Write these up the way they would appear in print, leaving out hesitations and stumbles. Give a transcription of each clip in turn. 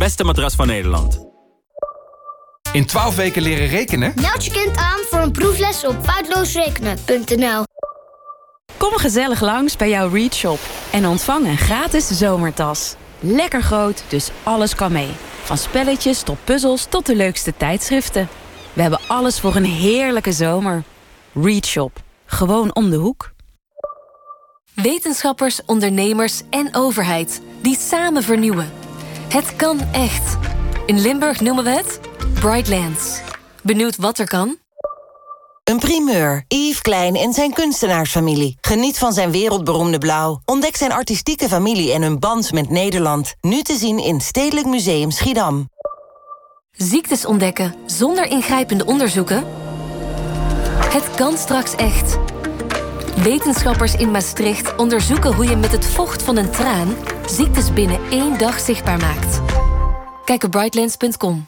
beste matras van Nederland. In 12 weken leren rekenen? Meld je kind aan voor een proefles op foutloosrekenen.nl. Kom gezellig langs bij jouw Read Shop en ontvang een gratis zomertas. Lekker groot, dus alles kan mee. Van spelletjes tot puzzels tot de leukste tijdschriften. We hebben alles voor een heerlijke zomer. Read Shop. Gewoon om de hoek. Wetenschappers, ondernemers en overheid die samen vernieuwen. Het kan echt. In Limburg noemen we het Brightlands. Benieuwd wat er kan? Een primeur. Yves Klein en zijn kunstenaarsfamilie. Geniet van zijn wereldberoemde blauw. Ontdek zijn artistieke familie en hun band met Nederland. Nu te zien in Stedelijk Museum Schiedam. Ziektes ontdekken zonder ingrijpende onderzoeken? Het kan straks echt. Wetenschappers in Maastricht onderzoeken hoe je met het vocht van een traan ziektes binnen 1 dag zichtbaar maakt. Kijk op brightlands.com.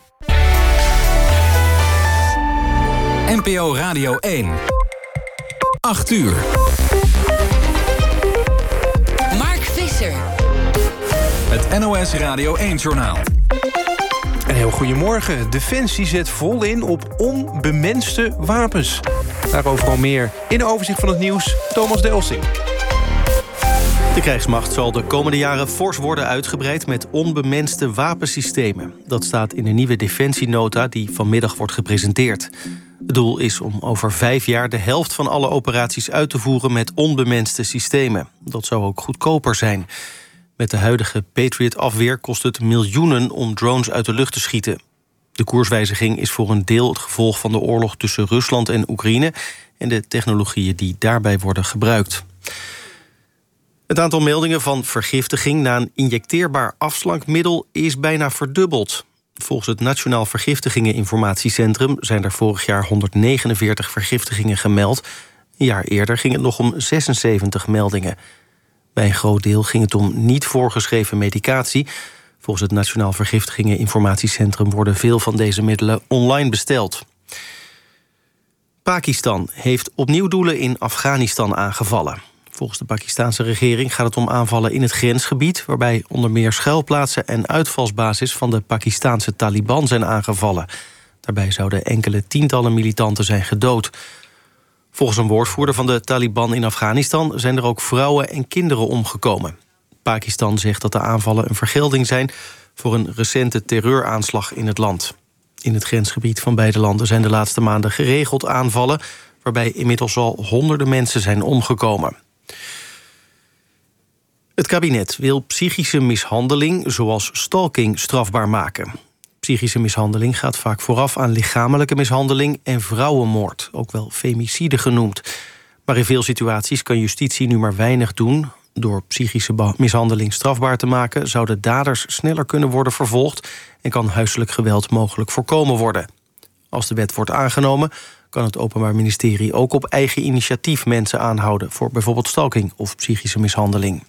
NPO Radio 1. 8 uur. Mark Visser. Het NOS Radio 1-journaal. Een heel goedemorgen. Defensie zet vol in op onbemenste wapens. Daarover al meer in de overzicht van het nieuws. Thomas Delsing. De krijgsmacht zal de komende jaren fors worden uitgebreid met onbemenste wapensystemen. Dat staat in de nieuwe defensienota die vanmiddag wordt gepresenteerd. Het doel is om over 5 jaar de helft van alle operaties uit te voeren met onbemenste systemen. Dat zou ook goedkoper zijn. Met de huidige Patriot-afweer kost het miljoenen om drones uit de lucht te schieten. De koerswijziging is voor een deel het gevolg van de oorlog tussen Rusland en Oekraïne en de technologieën die daarbij worden gebruikt. Het aantal meldingen van vergiftiging na een injecteerbaar afslankmiddel is bijna verdubbeld. Volgens het Nationaal Vergiftigingeninformatiecentrum zijn er vorig jaar 149 vergiftigingen gemeld. Een jaar eerder ging het nog om 76 meldingen. Bij een groot deel ging het om niet voorgeschreven medicatie. Volgens het Nationaal Vergiftigingeninformatiecentrum worden veel van deze middelen online besteld. Pakistan heeft opnieuw doelen in Afghanistan aangevallen. Volgens de Pakistanse regering gaat het om aanvallen in het grensgebied, waarbij onder meer schuilplaatsen en uitvalsbasis van de Pakistanse Taliban zijn aangevallen. Daarbij zouden enkele tientallen militanten zijn gedood. Volgens een woordvoerder van de Taliban in Afghanistan zijn er ook vrouwen en kinderen omgekomen. Pakistan zegt dat de aanvallen een vergelding zijn voor een recente terreuraanslag in het land. In het grensgebied van beide landen zijn de laatste maanden geregeld aanvallen, waarbij inmiddels al honderden mensen zijn omgekomen. Het kabinet wil psychische mishandeling, zoals stalking, strafbaar maken. Psychische mishandeling gaat vaak vooraf aan lichamelijke mishandeling en vrouwenmoord, ook wel femicide genoemd. Maar in veel situaties kan justitie nu maar weinig doen. Door psychische mishandeling strafbaar te maken zouden daders sneller kunnen worden vervolgd en kan huiselijk geweld mogelijk voorkomen worden. Als de wet wordt aangenomen, kan het Openbaar Ministerie ook op eigen initiatief mensen aanhouden voor bijvoorbeeld stalking of psychische mishandeling.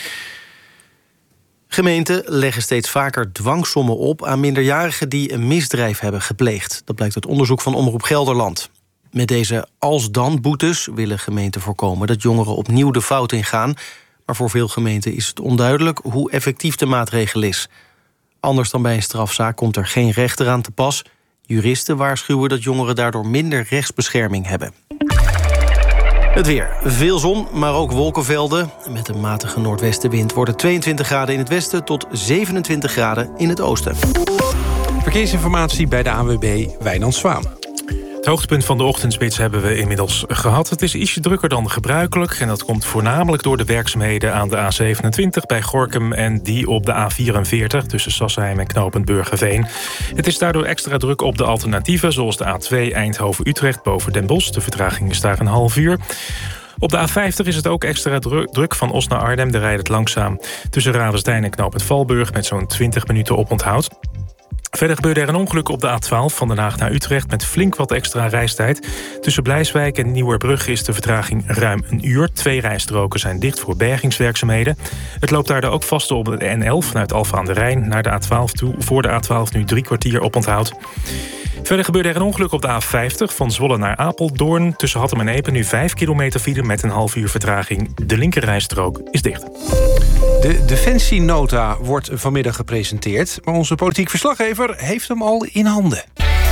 Gemeenten leggen steeds vaker dwangsommen op aan minderjarigen die een misdrijf hebben gepleegd. Dat blijkt uit onderzoek van Omroep Gelderland. Met deze als-dan-boetes willen gemeenten voorkomen dat jongeren opnieuw de fout ingaan. Maar voor veel gemeenten is het onduidelijk hoe effectief de maatregel is. Anders dan bij een strafzaak komt er geen rechter aan te pas. Juristen waarschuwen dat jongeren daardoor minder rechtsbescherming hebben. Het weer. Veel zon, maar ook wolkenvelden. Met een matige noordwestenwind wordt het 22 graden in het westen tot 27 graden in het oosten. Verkeersinformatie bij de ANWB Wijnand Zwaan. Het hoogtepunt van de ochtendspits hebben we inmiddels gehad. Het is ietsje drukker dan gebruikelijk. En dat komt voornamelijk door de werkzaamheden aan de A27 bij Gorinchem en die op de A44 tussen Sassheim en knooppunt Burgerveen. Het is daardoor extra druk op de alternatieven, zoals de A2 Eindhoven-Utrecht boven Den Bosch. De vertraging is daar een half uur. Op de A50 is het ook extra druk van Os naar Arnhem. Daar rijdt het langzaam tussen Ravensdijn en knooppunt Valburg met zo'n 20 minuten oponthoud. Verder gebeurde er een ongeluk op de A12 van Den Haag naar Utrecht met flink wat extra reistijd. Tussen Blijswijk en Nieuwerbrug is de vertraging ruim een uur. 2 rijstroken zijn dicht voor bergingswerkzaamheden. Het loopt daardoor ook vast op de N11 vanuit Alphen aan de Rijn naar de A12 toe. Voor de A12 nu 3 kwartier oponthoud. Verder gebeurde er een ongeluk op de A50 van Zwolle naar Apeldoorn. Tussen Hattem en Epe nu 5 kilometer file met een half uur vertraging. De linkerrijstrook is dicht. De defensienota wordt vanmiddag gepresenteerd, maar onze politiek verslaggever heeft hem al in handen.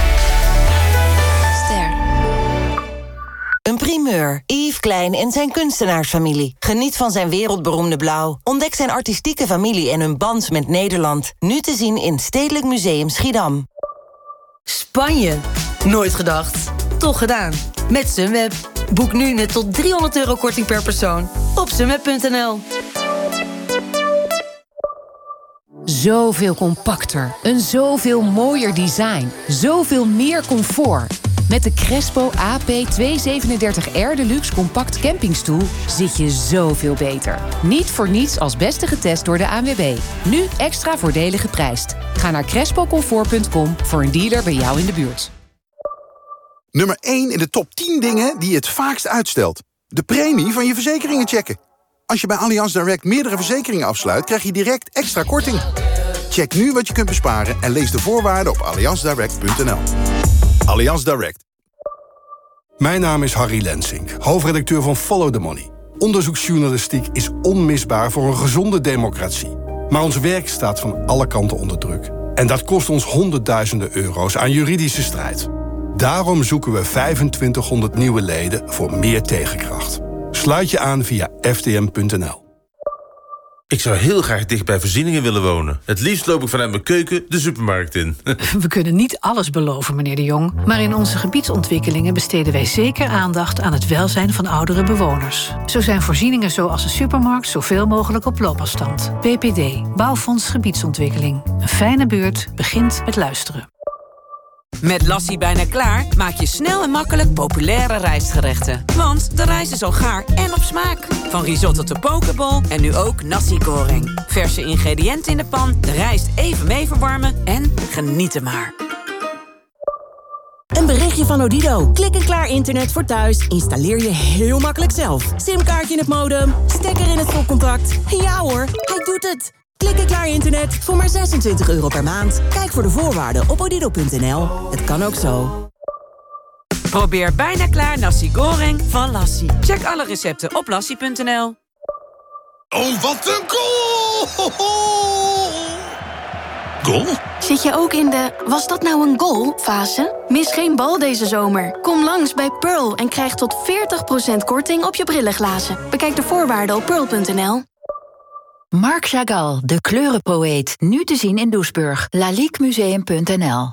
Een primeur. Yves Klein en zijn kunstenaarsfamilie. Geniet van zijn wereldberoemde blauw. Ontdek zijn artistieke familie en hun band met Nederland. Nu te zien in Stedelijk Museum Schiedam. Spanje. Nooit gedacht. Toch gedaan. Met Sunweb. Boek nu net tot €300 korting per persoon. Op sunweb.nl. Zoveel compacter. Een zoveel mooier design. Zoveel meer comfort. Met de Crespo AP237R Deluxe Compact Campingstoel zit je zoveel beter. Niet voor niets als beste getest door de ANWB. Nu extra voordelig geprijsd. Ga naar crespocomfort.com voor een dealer bij jou in de buurt. Nummer 1 in de top 10 dingen die je het vaakst uitstelt. De premie van je verzekeringen checken. Als je bij Allianz Direct meerdere verzekeringen afsluit, krijg je direct extra korting. Check nu wat je kunt besparen en lees de voorwaarden op allianzdirect.nl. Allianz Direct. Mijn naam is Harry Lensink, hoofdredacteur van Follow the Money. Onderzoeksjournalistiek is onmisbaar voor een gezonde democratie. Maar ons werk staat van alle kanten onder druk. En dat kost ons honderdduizenden euro's aan juridische strijd. Daarom zoeken we 2500 nieuwe leden voor meer tegenkracht. Sluit je aan via ftm.nl. Ik zou heel graag dicht bij voorzieningen willen wonen. Het liefst loop ik vanuit mijn keuken de supermarkt in. We kunnen niet alles beloven, meneer De Jong. Maar in onze gebiedsontwikkelingen besteden wij zeker aandacht aan het welzijn van oudere bewoners. Zo zijn voorzieningen zoals een supermarkt zoveel mogelijk op loopafstand. BPD, Bouwfonds Gebiedsontwikkeling. Een fijne buurt begint met luisteren. Met Lassie bijna klaar maak je snel en makkelijk populaire rijstgerechten. Want de rijst is al gaar en op smaak. Van risotto tot pokeball en nu ook nasi goreng. Verse ingrediënten in de pan, de rijst even mee verwarmen en genieten maar. Een berichtje van Odido. Klik en klaar internet voor thuis. Installeer je heel makkelijk zelf. Simkaartje in het modem, stekker in het stopcontact. Ja hoor, hij doet het. Klik en klaar internet voor maar €26 per maand. Kijk voor de voorwaarden op odido.nl. Het kan ook zo. Probeer bijna klaar nasi goreng van Lassie. Check alle recepten op lassie.nl. Oh, wat een goal! Goal? Zit je ook in de "was dat nou een goal" fase? Mis geen bal deze zomer. Kom langs bij Pearl en krijg tot 40% korting op je brillenglazen. Bekijk de voorwaarden op pearl.nl. Marc Chagall, de kleurenpoëet. Nu te zien in Doesburg. laliquemuseum.nl.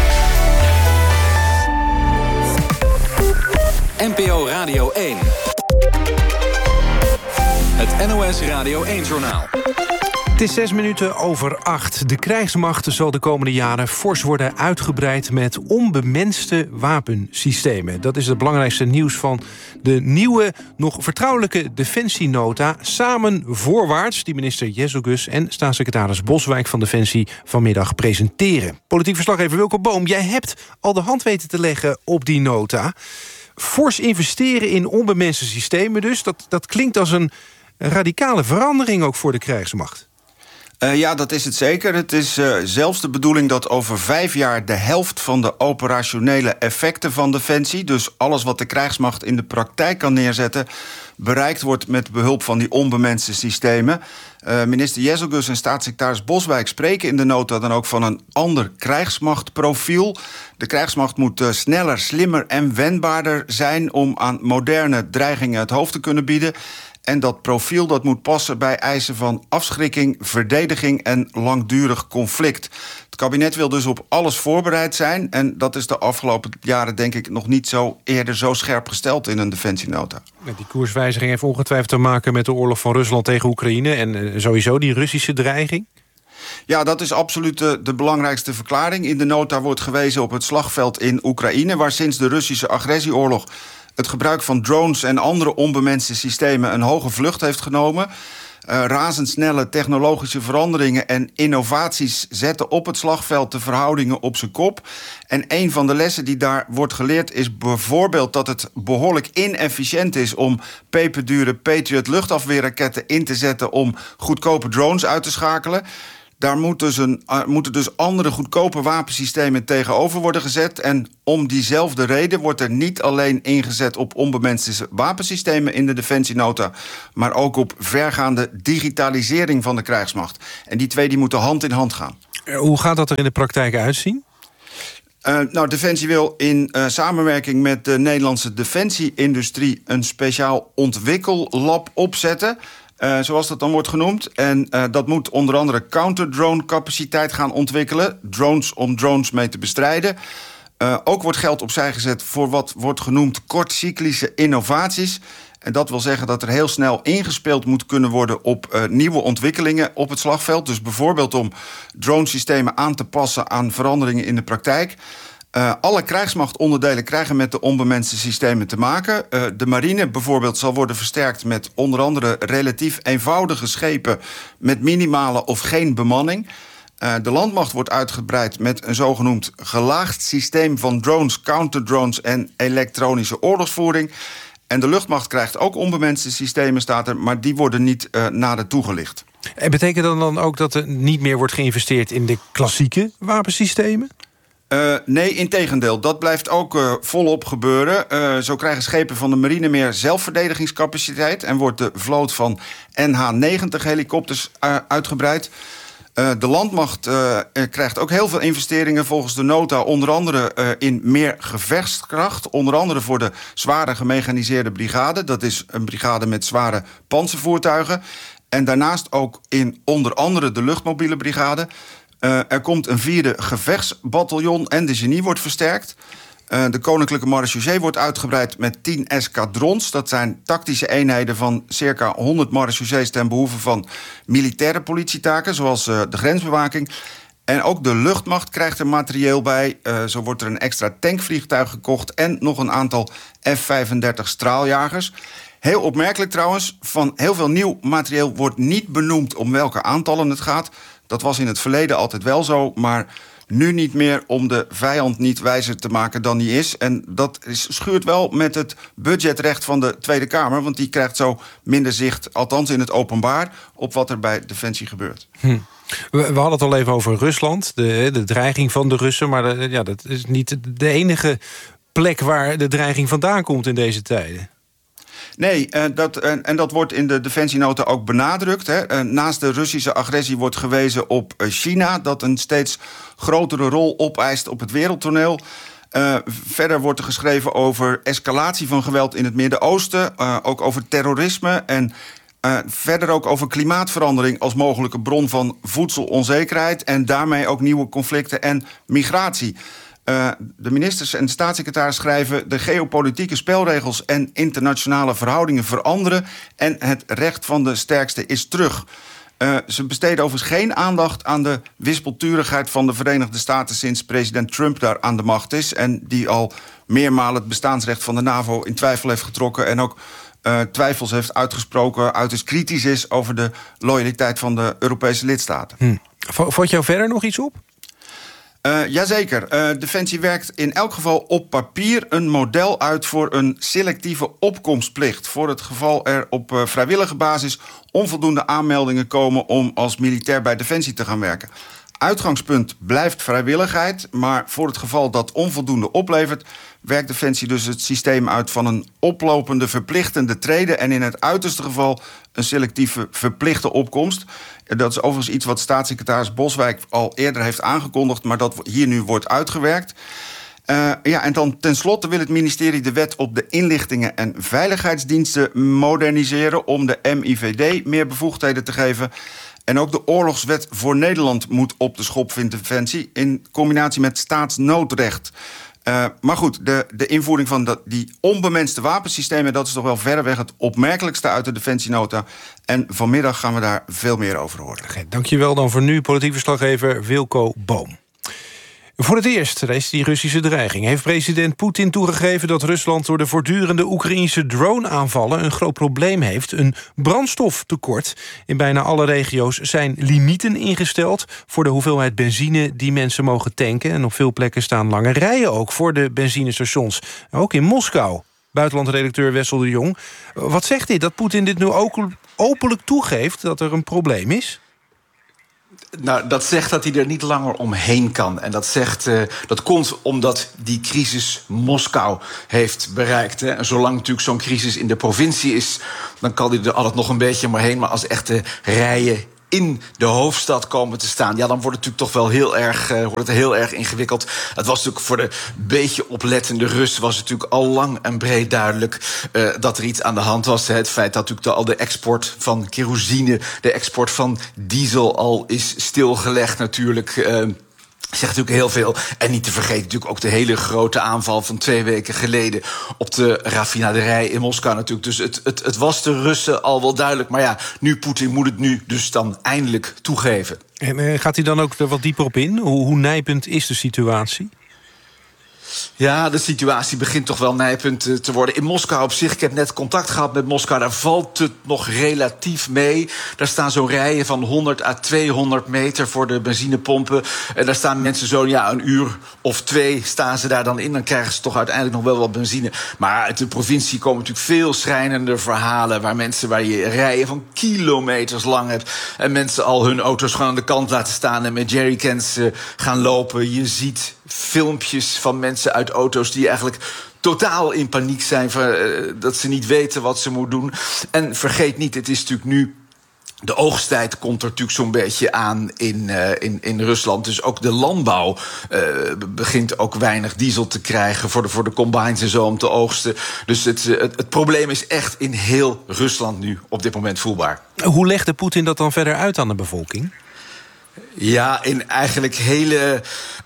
NPO Radio 1. Het NOS Radio 1-journaal. Het is 6:06. De krijgsmacht zal de komende jaren fors worden uitgebreid met onbemenste wapensystemen. Dat is het belangrijkste nieuws van de nieuwe, nog vertrouwelijke defensienota. Samen voorwaarts, die minister Jezelgus en staatssecretaris Boswijk van Defensie vanmiddag presenteren. Politiek verslaggever Wilco Boom, jij hebt al de hand weten te leggen op die nota. Fors investeren in onbemenste systemen dus, dat klinkt als een radicale verandering ook voor de krijgsmacht. Ja, dat is het zeker. Het is zelfs de bedoeling dat over 5 jaar de helft van de operationele effecten van Defensie, dus alles wat de krijgsmacht in de praktijk kan neerzetten, bereikt wordt met behulp van die onbemenste systemen. Minister Jezelgus en staatssecretaris Boswijk spreken in de nota dan ook van een ander krijgsmachtprofiel. De krijgsmacht moet sneller, slimmer en wendbaarder zijn om aan moderne dreigingen het hoofd te kunnen bieden. En dat profiel dat moet passen bij eisen van afschrikking, verdediging en langdurig conflict. Het kabinet wil dus op alles voorbereid zijn. En dat is de afgelopen jaren denk ik nog niet eerder zo scherp gesteld in een defensienota. Die koerswijziging heeft ongetwijfeld te maken met de oorlog van Rusland tegen Oekraïne en sowieso die Russische dreiging. Ja, dat is absoluut de belangrijkste verklaring. In de nota wordt gewezen op het slagveld in Oekraïne, waar sinds de Russische agressieoorlog het gebruik van drones en andere onbemenste systemen een hoge vlucht heeft genomen. Razendsnelle technologische veranderingen en innovaties zetten op het slagveld de verhoudingen op zijn kop. En een van de lessen die daar wordt geleerd is bijvoorbeeld dat het behoorlijk inefficiënt is om peperdure Patriot luchtafweerraketten in te zetten om goedkope drones uit te schakelen. Daar moeten dus andere goedkope wapensystemen tegenover worden gezet. En om diezelfde reden wordt er niet alleen ingezet op onbemenste wapensystemen in de defensienota, maar ook op vergaande digitalisering van de krijgsmacht. En die twee die moeten hand in hand gaan. Hoe gaat dat er in de praktijk uitzien? Defensie wil in samenwerking met de Nederlandse defensieindustrie een speciaal ontwikkellab opzetten, zoals dat dan wordt genoemd. En dat moet onder andere counterdrone capaciteit gaan ontwikkelen, drones om drones mee te bestrijden. Ook wordt geld opzij gezet voor wat wordt genoemd kortcyclische innovaties. En dat wil zeggen dat er heel snel ingespeeld moet kunnen worden op nieuwe ontwikkelingen op het slagveld. Dus bijvoorbeeld om dronesystemen aan te passen aan veranderingen in de praktijk. Alle krijgsmachtonderdelen krijgen met de onbemenste systemen te maken. De marine bijvoorbeeld zal worden versterkt met onder andere relatief eenvoudige schepen met minimale of geen bemanning. De landmacht wordt uitgebreid met een zogenoemd gelaagd systeem van drones, counterdrones en elektronische oorlogsvoering. En de luchtmacht krijgt ook onbemenste systemen, staat er, maar die worden niet nader toegelicht. En betekent dat dan ook dat er niet meer wordt geïnvesteerd in de klassieke wapensystemen? Nee, integendeel. Dat blijft ook volop gebeuren. Zo krijgen schepen van de marine meer zelfverdedigingscapaciteit en wordt de vloot van NH-90-helikopters uitgebreid. De landmacht krijgt ook heel veel investeringen volgens de nota, onder andere in meer gevechtskracht, onder andere voor de zware gemechaniseerde brigade. Dat is een brigade met zware pantservoertuigen. En daarnaast ook in onder andere de luchtmobiele brigade. Er komt een 4e gevechtsbataljon en de genie wordt versterkt. De Koninklijke Marechaussee wordt uitgebreid met 10 eskadrons. Dat zijn tactische eenheden van circa 100 marechaussees ten behoeve van militaire politietaken, zoals de grensbewaking. En ook de luchtmacht krijgt er materieel bij. Zo wordt er een extra tankvliegtuig gekocht en nog een aantal F-35 straaljagers. Heel opmerkelijk trouwens, van heel veel nieuw materieel wordt niet benoemd om welke aantallen het gaat. Dat was in het verleden altijd wel zo, maar nu niet meer, om de vijand niet wijzer te maken dan die is. En dat schuurt wel met het budgetrecht van de Tweede Kamer, want die krijgt zo minder zicht, althans in het openbaar, op wat er bij Defensie gebeurt. We hadden het al even over Rusland, de dreiging van de Russen, maar dat is niet de enige plek waar de dreiging vandaan komt in deze tijden. Nee, dat wordt in de defensienota ook benadrukt. Hè. Naast de Russische agressie wordt gewezen op China, dat een steeds grotere rol opeist op het wereldtoneel. Verder wordt er geschreven over escalatie van geweld in het Midden-Oosten, ook over terrorisme en verder ook over klimaatverandering als mogelijke bron van voedselonzekerheid en daarmee ook nieuwe conflicten en migratie. De ministers en de staatssecretaris schrijven: de geopolitieke spelregels en internationale verhoudingen veranderen en het recht van de sterkste is terug. Ze besteden overigens geen aandacht aan de wispelturigheid van de Verenigde Staten sinds president Trump daar aan de macht is en die al meermalen het bestaansrecht van de NAVO in twijfel heeft getrokken en ook twijfels heeft uitgesproken, uiterst kritisch is over de loyaliteit van de Europese lidstaten. Valt jou verder nog iets op? Jazeker. Defensie werkt in elk geval op papier een model uit voor een selectieve opkomstplicht, voor het geval er op vrijwillige basis onvoldoende aanmeldingen komen om als militair bij Defensie te gaan werken. Uitgangspunt blijft vrijwilligheid, maar voor het geval dat onvoldoende oplevert, werkt Defensie dus het systeem uit van een oplopende verplichtende trede en in het uiterste geval een selectieve verplichte opkomst. Dat is overigens iets wat staatssecretaris Boswijk al eerder heeft aangekondigd, maar dat hier nu wordt uitgewerkt. En dan tenslotte wil het ministerie de wet op de inlichtingen en veiligheidsdiensten moderniseren om de MIVD meer bevoegdheden te geven. En ook de oorlogswet voor Nederland moet op de schop, vindt Defensie, in combinatie met staatsnoodrecht. Maar goed, de invoering van die onbemenste wapensystemen, dat is toch wel verreweg het opmerkelijkste uit de Defensienota. En vanmiddag gaan we daar veel meer over horen. Dankjewel dan voor nu, politiek verslaggever Wilco Boom. Voor het eerst is die Russische dreiging. Heeft president Poetin toegegeven dat Rusland door de voortdurende Oekraïnse drone-aanvallen een groot probleem heeft. Een brandstoftekort. In bijna alle regio's zijn limieten ingesteld voor de hoeveelheid benzine die mensen mogen tanken. En op veel plekken staan lange rijen ook voor de benzinestations. Ook in Moskou. Buitenlandredacteur Wessel de Jong. Wat zegt dit? Dat Poetin dit nu ook openlijk toegeeft dat er een probleem is? Nou, dat zegt dat hij er niet langer omheen kan. En dat komt omdat die crisis Moskou heeft bereikt. Hè. En zolang natuurlijk zo'n crisis in de provincie is, dan kan hij er altijd nog een beetje omheen. Maar als echte rijen in de hoofdstad komen te staan, ja, dan wordt het natuurlijk toch wel heel erg ingewikkeld. Het was natuurlijk voor de beetje oplettende Russen was het natuurlijk al lang en breed duidelijk dat er iets aan de hand was. Het feit dat natuurlijk al de export van kerosine, de export van diesel al is stilgelegd natuurlijk. Zegt natuurlijk heel veel. En niet te vergeten natuurlijk ook de hele grote aanval van 2 weken geleden op de raffinaderij in Moskou natuurlijk. Dus het was de Russen al wel duidelijk. Maar ja, Poetin moet het nu dus dan eindelijk toegeven. En gaat hij dan ook er wat dieper op in? Hoe nijpend is de situatie? Ja, de situatie begint toch wel nijpend te worden. In Moskou op zich, ik heb net contact gehad met Moskou, daar valt het nog relatief mee. Daar staan zo'n rijen van 100 à 200 meter voor de benzinepompen. En daar staan mensen zo'n een uur of 2 staan ze daar dan in. Dan krijgen ze toch uiteindelijk nog wel wat benzine. Maar uit de provincie komen natuurlijk veel schrijnende verhalen waar je rijen van kilometers lang hebt. En mensen al hun auto's gewoon aan de kant laten staan en met jerrycans gaan lopen. Je ziet filmpjes van mensen uit auto's die eigenlijk totaal in paniek zijn, dat ze niet weten wat ze moeten doen. En vergeet niet, het is natuurlijk nu, de oogsttijd komt er natuurlijk zo'n beetje aan in Rusland. Dus ook de landbouw begint ook weinig diesel te krijgen voor de combines en zo om te oogsten. Dus het probleem is echt in heel Rusland nu op dit moment voelbaar. Hoe legde Poetin dat dan verder uit aan de bevolking? Ja, in eigenlijk hele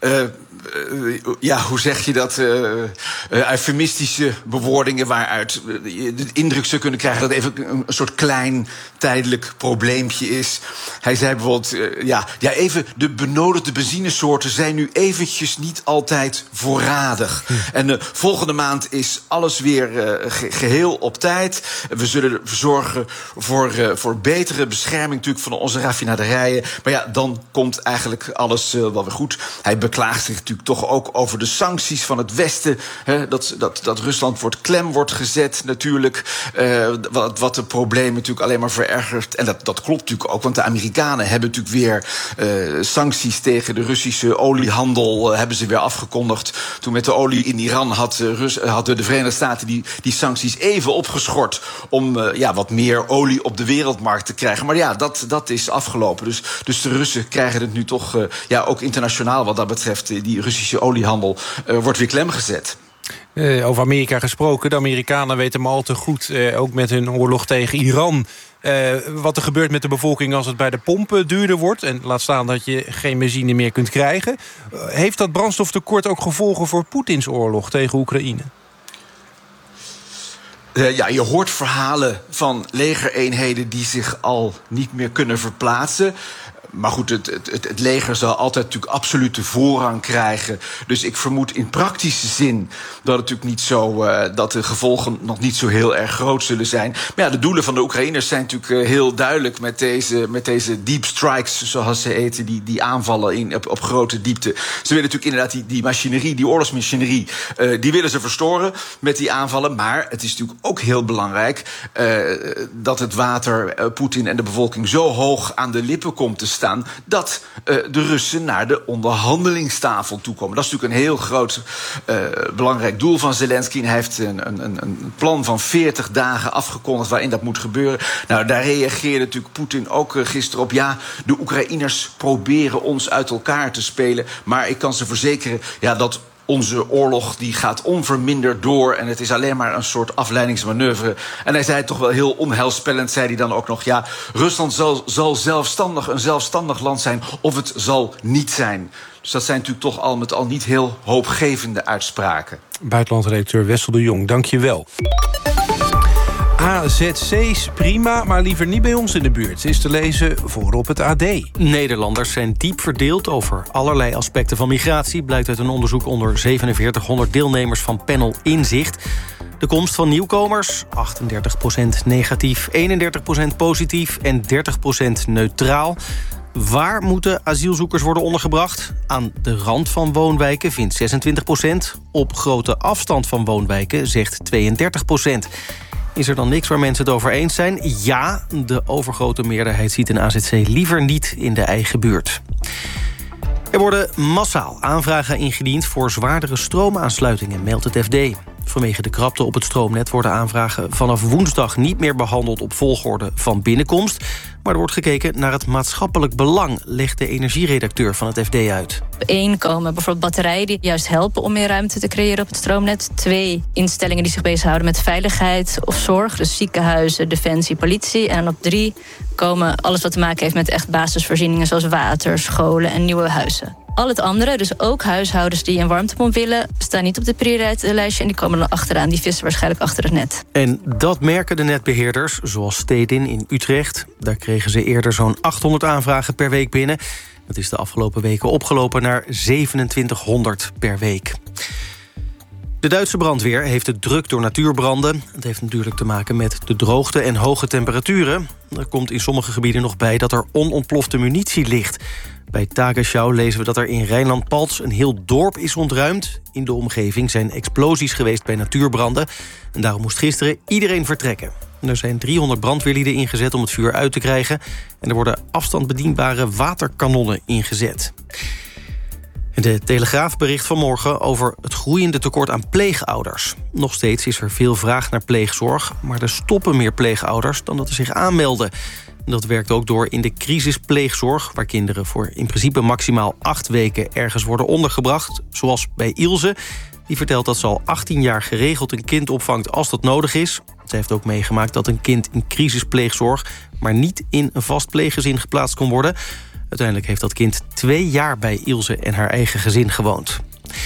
hoe zeg je dat? Eufemistische bewoordingen waaruit je de indruk zou kunnen krijgen dat het even een soort klein tijdelijk probleempje is. Hij zei bijvoorbeeld, even de benodigde benzinesoorten zijn nu eventjes niet altijd voorradig. En volgende maand is alles weer geheel op tijd. We zullen zorgen voor betere bescherming natuurlijk van onze raffinaderijen. Maar ja, dan komt eigenlijk alles wel weer goed. Hij beklaagt zich natuurlijk toch ook over de sancties van het Westen. Dat Rusland klem wordt gezet natuurlijk. Wat de problemen natuurlijk alleen maar verergert. En dat klopt natuurlijk ook, want de Amerikanen hebben natuurlijk weer sancties tegen de Russische oliehandel hebben ze weer afgekondigd. Toen met de olie in Iran hadden de Verenigde Staten die sancties even opgeschort om wat meer olie op de wereldmarkt te krijgen. Maar ja, dat is afgelopen. Dus de Russen krijgen het nu toch ook internationaal wat dat betreft. Die Russische oliehandel wordt weer klem gezet. Over Amerika gesproken. De Amerikanen weten maar al te goed, ook met hun oorlog tegen Iran, wat er gebeurt met de bevolking als het bij de pomp duurder wordt. En laat staan dat je geen benzine meer kunt krijgen. Heeft dat brandstoftekort ook gevolgen voor Poetins oorlog tegen Oekraïne? Je hoort verhalen van legereenheden die zich al niet meer kunnen verplaatsen. Maar goed, het leger zal altijd natuurlijk absolute voorrang krijgen. Dus ik vermoed in praktische zin dat het natuurlijk niet zo, dat de gevolgen nog niet zo heel erg groot zullen zijn. Maar ja, de doelen van de Oekraïners zijn natuurlijk heel duidelijk met deze deep strikes, zoals ze heten, die aanvallen op grote diepte. Ze willen natuurlijk inderdaad die machinerie, die oorlogsmachinerie, die willen ze verstoren met die aanvallen. Maar het is natuurlijk ook heel belangrijk dat het water Poetin en de bevolking zo hoog aan de lippen komt te staan dat de Russen naar de onderhandelingstafel toekomen. Dat is natuurlijk een heel groot belangrijk doel van Zelensky. Hij heeft een plan van 40 dagen afgekondigd waarin dat moet gebeuren. Nou, daar reageerde natuurlijk Poetin ook gisteren op. Ja, de Oekraïners proberen ons uit elkaar te spelen, maar ik kan ze verzekeren dat onze oorlog die gaat onverminderd door en het is alleen maar een soort afleidingsmanoeuvre. En hij zei toch wel heel onheilspellend, zei hij dan ook nog, Rusland zal een zelfstandig land zijn of het zal niet zijn. Dus dat zijn natuurlijk toch al met al niet heel hoopgevende uitspraken. Buitenlandredacteur Wessel de Jong, dank je wel. AZC's prima, maar liever niet bij ons in de buurt. Is te lezen voor op het AD. Nederlanders zijn diep verdeeld over allerlei aspecten van migratie, blijkt uit een onderzoek onder 4700 deelnemers van panel Inzicht. De komst van nieuwkomers, 38% negatief, 31% positief en 30% neutraal. Waar moeten asielzoekers worden ondergebracht? Aan de rand van woonwijken vindt 26%. Op grote afstand van woonwijken zegt 32%. Is er dan niks waar mensen het over eens zijn? Ja, de overgrote meerderheid ziet een AZC liever niet in de eigen buurt. Er worden massaal aanvragen ingediend voor zwaardere stroomaansluitingen, meldt het FD. Vanwege de krapte op het stroomnet worden aanvragen vanaf woensdag niet meer behandeld op volgorde van binnenkomst. Maar er wordt gekeken naar het maatschappelijk belang, legt de energieredacteur van het FD uit. 1 komen bijvoorbeeld batterijen die juist helpen om meer ruimte te creëren op het stroomnet. 2 instellingen die zich bezighouden met veiligheid of zorg, dus ziekenhuizen, defensie, politie. En op 3 komen alles wat te maken heeft met echt basisvoorzieningen zoals water, scholen en nieuwe huizen. Al het andere, dus ook huishoudens die een warmtepomp willen, staan niet op de prioriteitenlijstje en die komen dan achteraan. Die vissen waarschijnlijk achter het net. En dat merken de netbeheerders, zoals Stedin in Utrecht. Daar kregen ze eerder zo'n 800 aanvragen per week binnen. Dat is de afgelopen weken opgelopen naar 2700 per week. De Duitse brandweer heeft het druk door natuurbranden. Het heeft natuurlijk te maken met de droogte en hoge temperaturen. Er komt in sommige gebieden nog bij dat er onontplofte munitie ligt. Bij Tagesschau lezen we dat er in Rijnland-Palts een heel dorp is ontruimd. In de omgeving zijn explosies geweest bij natuurbranden. En daarom moest gisteren iedereen vertrekken. Er zijn 300 brandweerlieden ingezet om het vuur uit te krijgen. En er worden afstandbedienbare waterkanonnen ingezet. De Telegraaf bericht vanmorgen over het groeiende tekort aan pleegouders. Nog steeds is er veel vraag naar pleegzorg, maar er stoppen meer pleegouders dan dat er zich aanmelden. Dat werkt ook door in de crisispleegzorg, waar kinderen voor in principe maximaal 8 weken ergens worden ondergebracht. Zoals bij Ilse. Die vertelt dat ze al 18 jaar geregeld een kind opvangt als dat nodig is. Ze heeft ook meegemaakt dat een kind in crisispleegzorg maar niet in een vast pleeggezin geplaatst kon worden. Uiteindelijk heeft dat kind 2 jaar bij Ilse en haar eigen gezin gewoond.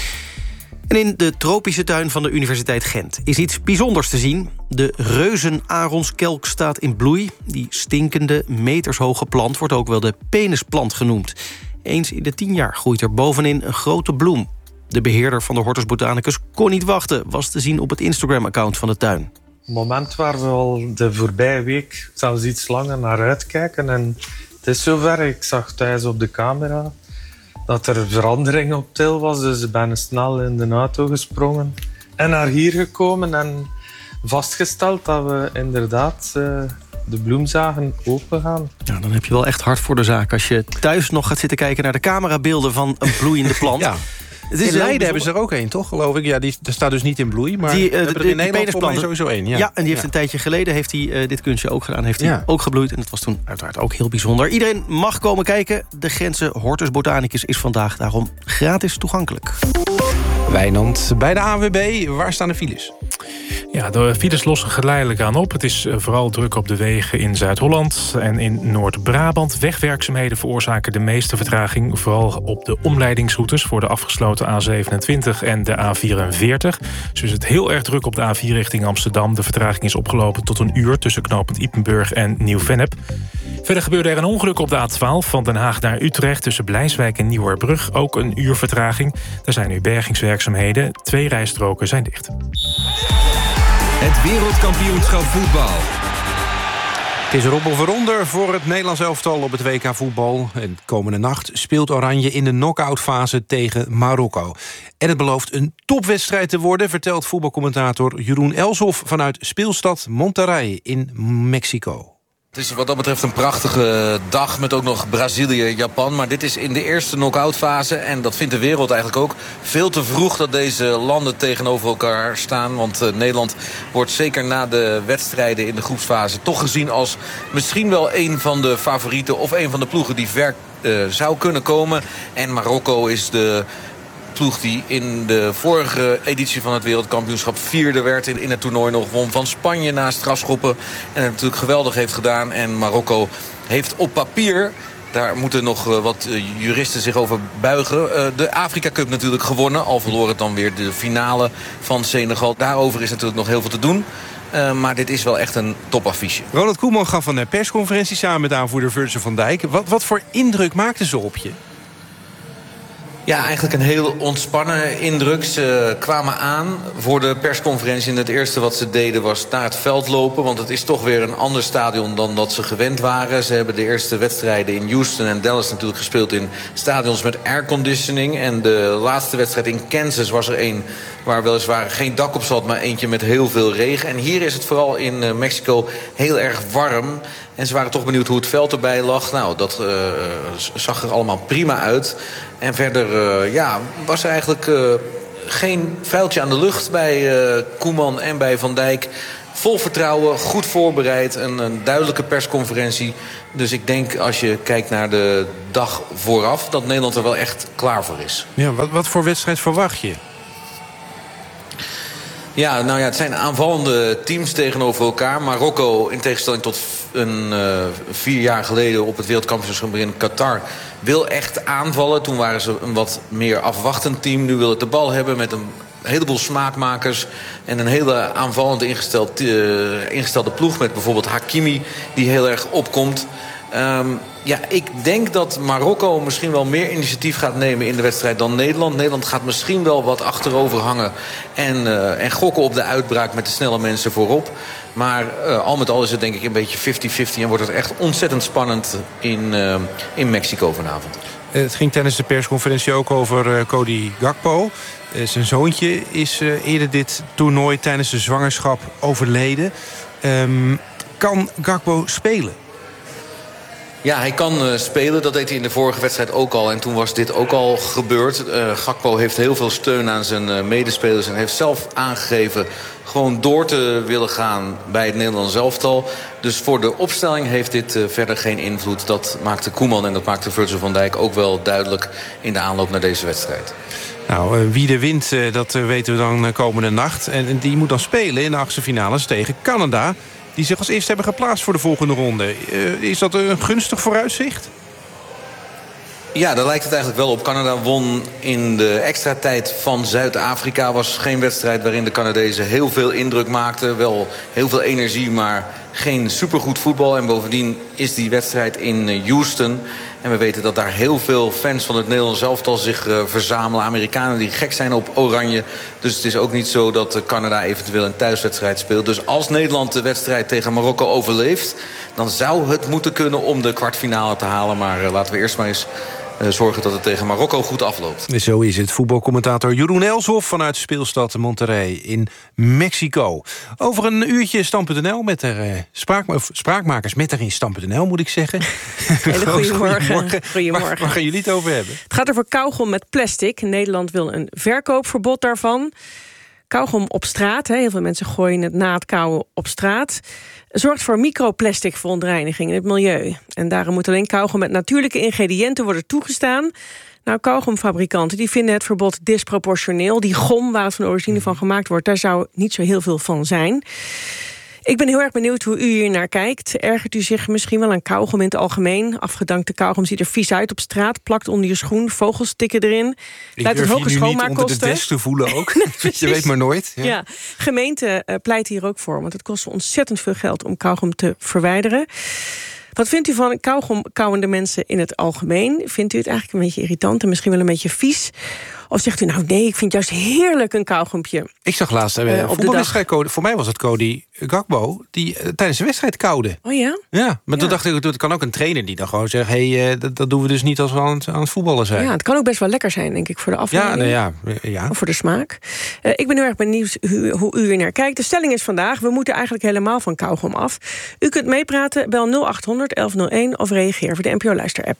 En in de tropische tuin van de Universiteit Gent is iets bijzonders te zien. De reuzenaronskelk staat in bloei. Die stinkende, metershoge plant wordt ook wel de penisplant genoemd. Eens in de 10 jaar groeit er bovenin een grote bloem. De beheerder van de Hortus Botanicus kon niet wachten, was te zien op het Instagram-account van de tuin. Het moment waar we al de voorbije week zelfs iets langer naar uitkijken. En het is zover, ik zag thuis op de camera dat er verandering op til was. Dus ik ben snel in de auto gesprongen en naar hier gekomen en vastgesteld dat we inderdaad de bloemzagen open gaan. Ja, dan heb je wel echt hard voor de zaak als je thuis nog gaat zitten kijken naar de camerabeelden van een bloeiende plant. Ja. Het is in Leiden hebben ze er ook één, toch, geloof ik? Ja, die staat dus niet in bloei, maar die, er in Nederland volgens mij sowieso één. Ja, en die heeft een tijdje geleden heeft hij dit kunstje ook gedaan. Heeft hij ook gebloeid en dat was toen uiteraard ook heel bijzonder. Iedereen mag komen kijken. De Gentse Hortus Botanicus is vandaag daarom gratis toegankelijk. Wijnand, bij de ANWB, waar staan de files? Ja, de files lossen geleidelijk aan op. Het is vooral druk op de wegen in Zuid-Holland en in Noord-Brabant. Wegwerkzaamheden veroorzaken de meeste vertraging. Vooral op de omleidingsroutes voor de afgesloten A27 en de A44. Dus is het heel erg druk op de A4 richting Amsterdam. De vertraging is opgelopen tot 1 uur tussen knooppunt Ypenburg en Nieuw-Vennep. Verder gebeurde er een ongeluk op de A12 van Den Haag naar Utrecht tussen Blijswijk en Nieuwerbrug. Ook 1 uur vertraging. Er zijn nu bergingswerkzaamheden. 2 rijstroken zijn dicht. Het wereldkampioenschap voetbal. Het is erop of eronder voor het Nederlands elftal op het WK voetbal. En komende nacht speelt Oranje in de knock-outfase tegen Marokko. En het belooft een topwedstrijd te worden, vertelt voetbalcommentator Jeroen Elshoff vanuit speelstad Monterrey in Mexico. Het is wat dat betreft een prachtige dag met ook nog Brazilië-Japan. Maar dit is in de eerste knock-out fase. En dat vindt de wereld eigenlijk ook veel te vroeg dat deze landen tegenover elkaar staan. Want Nederland wordt zeker na de wedstrijden in de groepsfase toch gezien als misschien wel een van de favorieten of een van de ploegen die ver zou kunnen komen. En Marokko is de ploeg die in de vorige editie van het wereldkampioenschap 4e werd in het toernooi, nog won van Spanje na strafschoppen en het natuurlijk geweldig heeft gedaan. En Marokko heeft op papier, daar moeten nog wat juristen zich over buigen, de Afrika Cup natuurlijk gewonnen, al verloor het dan weer de finale van Senegal. Daarover is natuurlijk nog heel veel te doen. Maar dit is wel echt een topaffiche. Ronald Koeman gaf een persconferentie samen met aanvoerder Virgil van Dijk. Wat voor indruk maakte ze op je? Ja, eigenlijk een heel ontspannen indruk. Ze kwamen aan voor de persconferentie en het eerste wat ze deden was naar het veld lopen. Want het is toch weer een ander stadion dan dat ze gewend waren. Ze hebben de eerste wedstrijden in Houston en Dallas natuurlijk gespeeld in stadions met airconditioning. En de laatste wedstrijd in Kansas was er een waar weliswaar geen dak op zat, maar eentje met heel veel regen. En hier is het vooral in Mexico heel erg warm. En ze waren toch benieuwd hoe het veld erbij lag. Nou, dat zag er allemaal prima uit. En verder was er eigenlijk geen vuiltje aan de lucht bij Koeman en bij Van Dijk. Vol vertrouwen, goed voorbereid, een duidelijke persconferentie. Dus ik denk, als je kijkt naar de dag vooraf, dat Nederland er wel echt klaar voor is. Ja, wat voor wedstrijd verwacht je? Ja, nou ja, het zijn aanvallende teams tegenover elkaar. Marokko, in tegenstelling tot 4 jaar geleden op het wereldkampioenschap in Qatar, wil echt aanvallen. Toen waren ze een wat meer afwachtend team. Nu wil het de bal hebben met een heleboel smaakmakers en een hele aanvallend ingestelde ploeg met bijvoorbeeld Hakimi, die heel erg opkomt. Ik denk dat Marokko misschien wel meer initiatief gaat nemen in de wedstrijd dan Nederland. Nederland gaat misschien wel wat achterover hangen en gokken op de uitbraak met de snelle mensen voorop. Maar al met al is het denk ik een beetje 50-50 en wordt het echt ontzettend spannend in Mexico vanavond. Het ging tijdens de persconferentie ook over Cody Gakpo. Zijn zoontje is eerder dit toernooi tijdens de zwangerschap overleden. Kan Gakpo spelen? Ja, hij kan spelen. Dat deed hij in de vorige wedstrijd ook al. En toen was dit ook al gebeurd. Gakpo heeft heel veel steun aan zijn medespelers en heeft zelf aangegeven gewoon door te willen gaan bij het Nederlands elftal. Dus voor de opstelling heeft dit verder geen invloed. Dat maakte Koeman en dat maakte Virgil van Dijk ook wel duidelijk in de aanloop naar deze wedstrijd. Nou, wie er wint, dat weten we dan komende nacht. En die moet dan spelen in de achtste finales tegen Canada, die zich als eerste hebben geplaatst voor de volgende ronde. Is dat een gunstig vooruitzicht? Ja, daar lijkt het eigenlijk wel op. Canada won in de extra tijd van Zuid-Afrika. Was geen wedstrijd waarin de Canadezen heel veel indruk maakten. Wel heel veel energie, maar geen supergoed voetbal. En bovendien is die wedstrijd in Houston. En we weten dat daar heel veel fans van het Nederlands elftal zich verzamelen. Amerikanen die gek zijn op oranje. Dus het is ook niet zo dat Canada eventueel een thuiswedstrijd speelt. Dus als Nederland de wedstrijd tegen Marokko overleeft, dan zou het moeten kunnen om de kwartfinale te halen. Maar laten we eerst maar eens zorgen dat het tegen Marokko goed afloopt. Zo is het. Voetbalcommentator Jeroen Elshoff vanuit speelstad Monterrey in Mexico. Over een uurtje Stam.nl met spraakmakers met erin Stam.nl, moet ik zeggen. Hele goedemorgen. Waar gaan jullie het over hebben? Het gaat over kauwgom met plastic. Nederland wil een verkoopverbod daarvan. Kauwgom op straat, heel veel mensen gooien het na het kauwen op straat, zorgt voor microplastic verontreiniging in het milieu. En daarom moet alleen kauwgom met natuurlijke ingrediënten worden toegestaan. Nou, kauwgomfabrikanten die vinden het verbod disproportioneel. Die gom waar het van origine van gemaakt wordt, daar zou niet zo heel veel van zijn. Ik ben heel erg benieuwd hoe u hier naar kijkt. Ergert u zich misschien wel aan kauwgom in het algemeen? Afgedankte kauwgom ziet er vies uit op straat, plakt onder je schoen, vogels stikken erin. Leidt tot hoge schoonmaakkosten. Ik durf je nu niet onder de desk te voelen ook. Je weet maar nooit. Ja. Gemeente pleit hier ook voor, want het kost ontzettend veel geld om kauwgom te verwijderen. Wat vindt u van kauwende mensen in het algemeen? Vindt u het eigenlijk een beetje irritant en misschien wel een beetje vies? Of zegt u nou nee, ik vind juist heerlijk een kauwgompje? Ik zag laatst een voetbalwedstrijd, voor mij was het Cody Gakpo, die tijdens de wedstrijd kauwde. Oh ja? Ja, maar toen dacht ik, het kan ook een trainer die dan gewoon zegt, dat doen we dus niet als we aan het voetballen zijn. Ja, het kan ook best wel lekker zijn, denk ik, voor de afleiding. Ja. Of voor de smaak. Ik ben heel erg benieuwd hoe u er naar kijkt. De stelling is vandaag, we moeten eigenlijk helemaal van kauwgom af. U kunt meepraten, bel 0800 1101 of reageer voor de NPO Luister-app.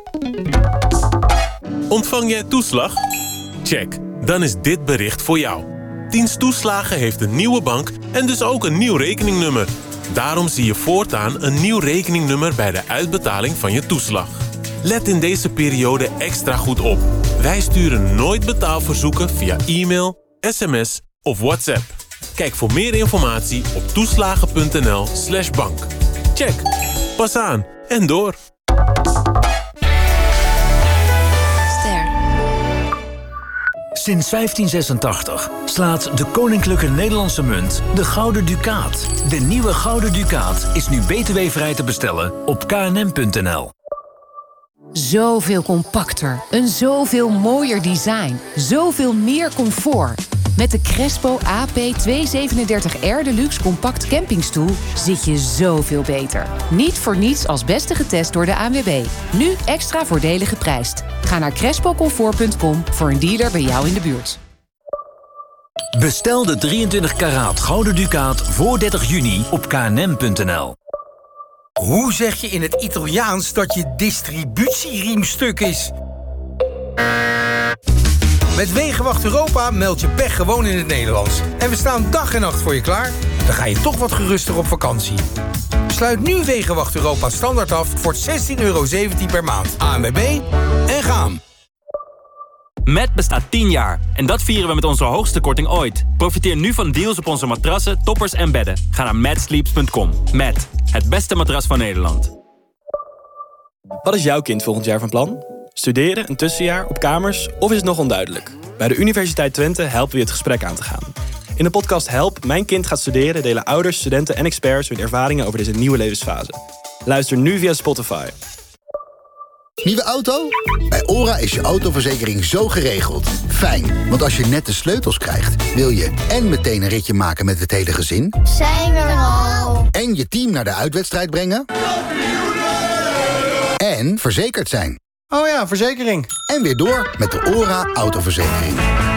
Ontvang jij toeslag? Check, dan is dit bericht voor jou. Diensttoeslagen heeft een nieuwe bank en dus ook een nieuw rekeningnummer. Daarom zie je voortaan een nieuw rekeningnummer bij de uitbetaling van je toeslag. Let in deze periode extra goed op. Wij sturen nooit betaalverzoeken via e-mail, sms of WhatsApp. Kijk voor meer informatie op toeslagen.nl/bank. Check, pas aan en door. Sinds 1586 slaat de Koninklijke Nederlandse Munt de Gouden Ducaat. De nieuwe Gouden Ducaat is nu btw-vrij te bestellen op knm.nl. Zoveel compacter, een zoveel mooier design, zoveel meer comfort. Met de Crespo AP237R Deluxe Compact Campingstoel zit je zoveel beter. Niet voor niets als beste getest door de ANWB. Nu extra voordelig geprijsd. Ga naar crespocomfort.com voor een dealer bij jou in de buurt. Bestel de 23 karaat gouden ducaat voor 30 juni op knm.nl. Hoe zeg je in het Italiaans dat je distributieriem stuk is? Met Wegenwacht Europa meld je pech gewoon in het Nederlands. En we staan dag en nacht voor je klaar. Dan ga je toch wat geruster op vakantie. Sluit nu Wegenwacht Europa standaard af voor €16,17 per maand. ANWB en gaan. Met bestaat 10 jaar en dat vieren we met onze hoogste korting ooit. Profiteer nu van deals op onze matrassen, toppers en bedden. Ga naar matsleeps.com. Met het beste matras van Nederland. Wat is jouw kind volgend jaar van plan? Studeren, een tussenjaar, op kamers of is het nog onduidelijk? Bij de Universiteit Twente helpen we je het gesprek aan te gaan. In de podcast Help, mijn kind gaat studeren delen ouders, studenten en experts hun ervaringen over deze nieuwe levensfase. Luister nu via Spotify. Nieuwe auto? Bij OHRA is je autoverzekering zo geregeld. Fijn, want als je net de sleutels krijgt, wil je en meteen een ritje maken met het hele gezin. Zijn we er al? En je team naar de uitwedstrijd brengen. En verzekerd zijn. Oh ja, verzekering. En weer door met de OHRA autoverzekering.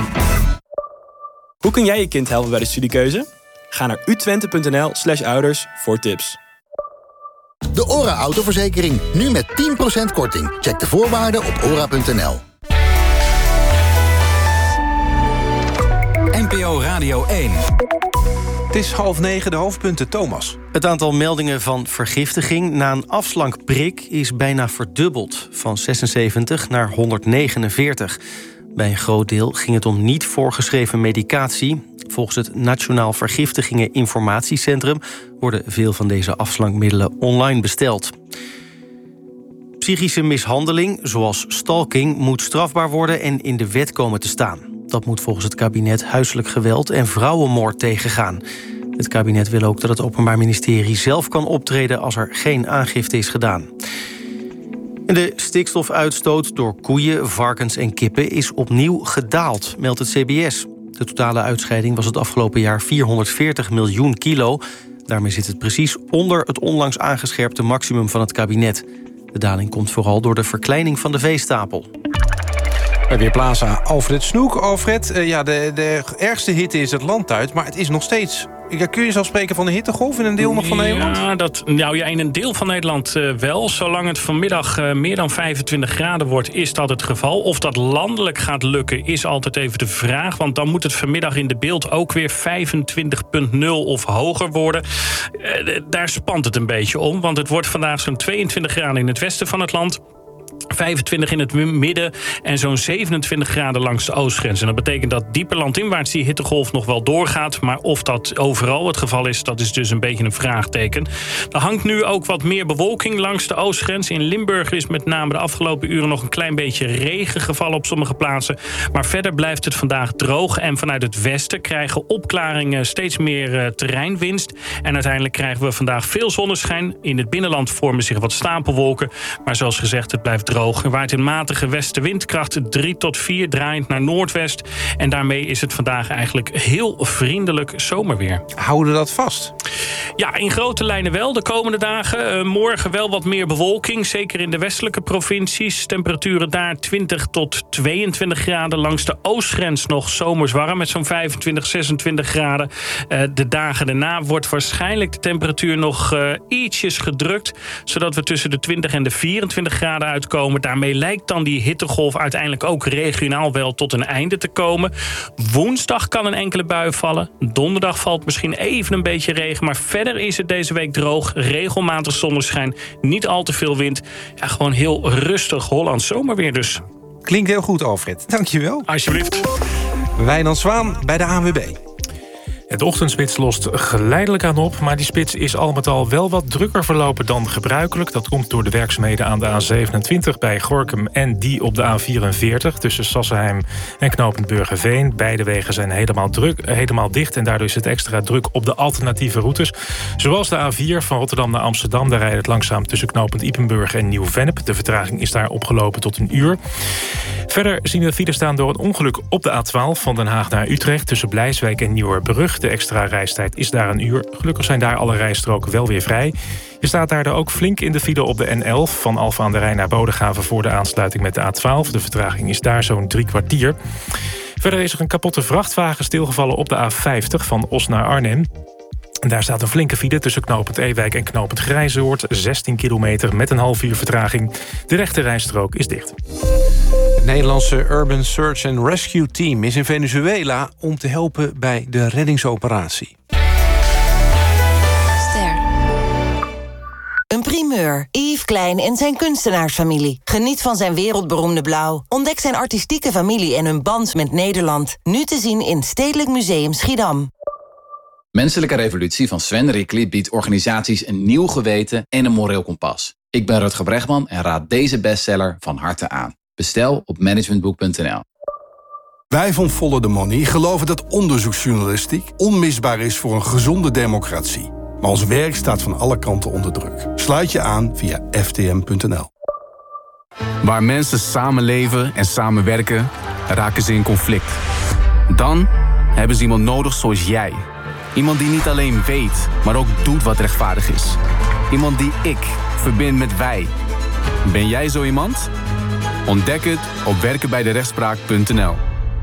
Hoe kun jij je kind helpen bij de studiekeuze? Ga naar utwente.nl/ouders voor tips. De OHRA autoverzekering, nu met 10% korting. Check de voorwaarden op ora.nl. NPO Radio 1. Het is 8:30, de hoofdpunten, Thomas. Het aantal meldingen van vergiftiging na een afslankprik is bijna verdubbeld. Van 76 naar 149. Bij een groot deel ging het om niet voorgeschreven medicatie. Volgens het Nationaal Vergiftigingen Informatiecentrum worden veel van deze afslankmiddelen online besteld. Psychische mishandeling, zoals stalking, moet strafbaar worden en in de wet komen te staan. Dat moet volgens het kabinet huiselijk geweld en vrouwenmoord tegengaan. Het kabinet wil ook dat het Openbaar Ministerie zelf kan optreden als er geen aangifte is gedaan. En de stikstofuitstoot door koeien, varkens en kippen is opnieuw gedaald, meldt het CBS. De totale uitscheiding was het afgelopen jaar 440 miljoen kilo. Daarmee zit het precies onder het onlangs aangescherpte maximum van het kabinet. De daling komt vooral door de verkleining van de veestapel. Bij Weerplaza Alfred Snoek. Alfred, de ergste hitte is het land uit, maar het is nog steeds... Kun je zelf spreken van de hittegolf in een deel nog van Nederland? Ja, in een deel van Nederland wel. Zolang het vanmiddag meer dan 25 graden wordt, is dat het geval. Of dat landelijk gaat lukken, is altijd even de vraag. Want dan moet het vanmiddag in de beeld ook weer 25,0 of hoger worden. Daar spant het een beetje om. Want het wordt vandaag zo'n 22 graden in het westen van het land. 25 in het midden en zo'n 27 graden langs de oostgrens. En dat betekent dat dieper landinwaarts die hittegolf nog wel doorgaat. Maar of dat overal het geval is, dat is dus een beetje een vraagteken. Er hangt nu ook wat meer bewolking langs de oostgrens. In Limburg is met name de afgelopen uren nog een klein beetje regen gevallen op sommige plaatsen. Maar verder blijft het vandaag droog. En vanuit het westen krijgen opklaringen steeds meer terreinwinst. En uiteindelijk krijgen we vandaag veel zonneschijn. In het binnenland vormen zich wat stapelwolken. Maar zoals gezegd, het blijft droog. Er waait een matige westenwindkracht 3 tot 4 draaiend naar noordwest. En daarmee is het vandaag eigenlijk heel vriendelijk zomerweer. Houden dat vast? Ja, in grote lijnen wel de komende dagen. Morgen wel wat meer bewolking, zeker in de westelijke provincies. Temperaturen daar 20 tot 22 graden. Langs de oostgrens nog zomers warm met zo'n 25, 26 graden. De dagen daarna wordt waarschijnlijk de temperatuur nog ietsjes gedrukt, zodat we tussen de 20 en de 24 graden uitkomen. Daarmee lijkt dan die hittegolf uiteindelijk ook regionaal wel tot een einde te komen. Woensdag kan een enkele bui vallen. Donderdag valt misschien even een beetje regen. Maar verder is het deze week droog. Regelmatig zonneschijn. Niet al te veel wind. Ja, gewoon heel rustig Hollands zomerweer dus. Klinkt heel goed, Alfred. Dankjewel. Alsjeblieft. Wijnand Zwaan bij de ANWB. De ochtendspits lost geleidelijk aan op, maar die spits is al met al wel wat drukker verlopen dan gebruikelijk. Dat komt door de werkzaamheden aan de A27 bij Gorinchem en die op de A44 tussen Sassenheim en knooppunt Burgerveen. Beide wegen zijn helemaal dicht en daardoor is het extra druk op de alternatieve routes. Zoals de A4 van Rotterdam naar Amsterdam, daar rijdt het langzaam tussen knooppunt Ypenburg en Nieuw-Vennep. De vertraging is daar opgelopen tot 1 uur. Verder zien we file staan door een ongeluk op de A12 van Den Haag naar Utrecht tussen Blijswijk en Nieuwerbrug. De extra reistijd is daar 1 uur. Gelukkig zijn daar alle rijstroken wel weer vrij. Je staat daardoor ook flink in de file op de N11 van Alphen aan de Rijn naar Bodegraven voor de aansluiting met de A12. De vertraging is daar zo'n 3 kwartier. Verder is er een kapotte vrachtwagen stilgevallen op de A50 van Os naar Arnhem. En daar staat een flinke file tussen knooppunt Ewijk en knooppunt Grijzoord. 16 kilometer met een half uur vertraging. De rechte rijstrook is dicht. Het Nederlandse Urban Search and Rescue Team is in Venezuela om te helpen bij de reddingsoperatie. Een primeur. Yves Klein en zijn kunstenaarsfamilie. Geniet van zijn wereldberoemde blauw. Ontdek zijn artistieke familie en hun band met Nederland. Nu te zien in Stedelijk Museum Schiedam. Menselijke Revolutie van Sven Rickli biedt organisaties een nieuw geweten en een moreel kompas. Ik ben Rutger Bregman en raad deze bestseller van harte aan. Bestel op managementboek.nl. Wij van Follow the Money geloven dat onderzoeksjournalistiek onmisbaar is voor een gezonde democratie. Maar ons werk staat van alle kanten onder druk. Sluit je aan via ftm.nl. Waar mensen samenleven en samenwerken, raken ze in conflict. Dan hebben ze iemand nodig zoals jij. Iemand die niet alleen weet, maar ook doet wat rechtvaardig is. Iemand die ik verbind met wij. Ben jij zo iemand? Ontdek het op werkenbijderechtspraak.nl.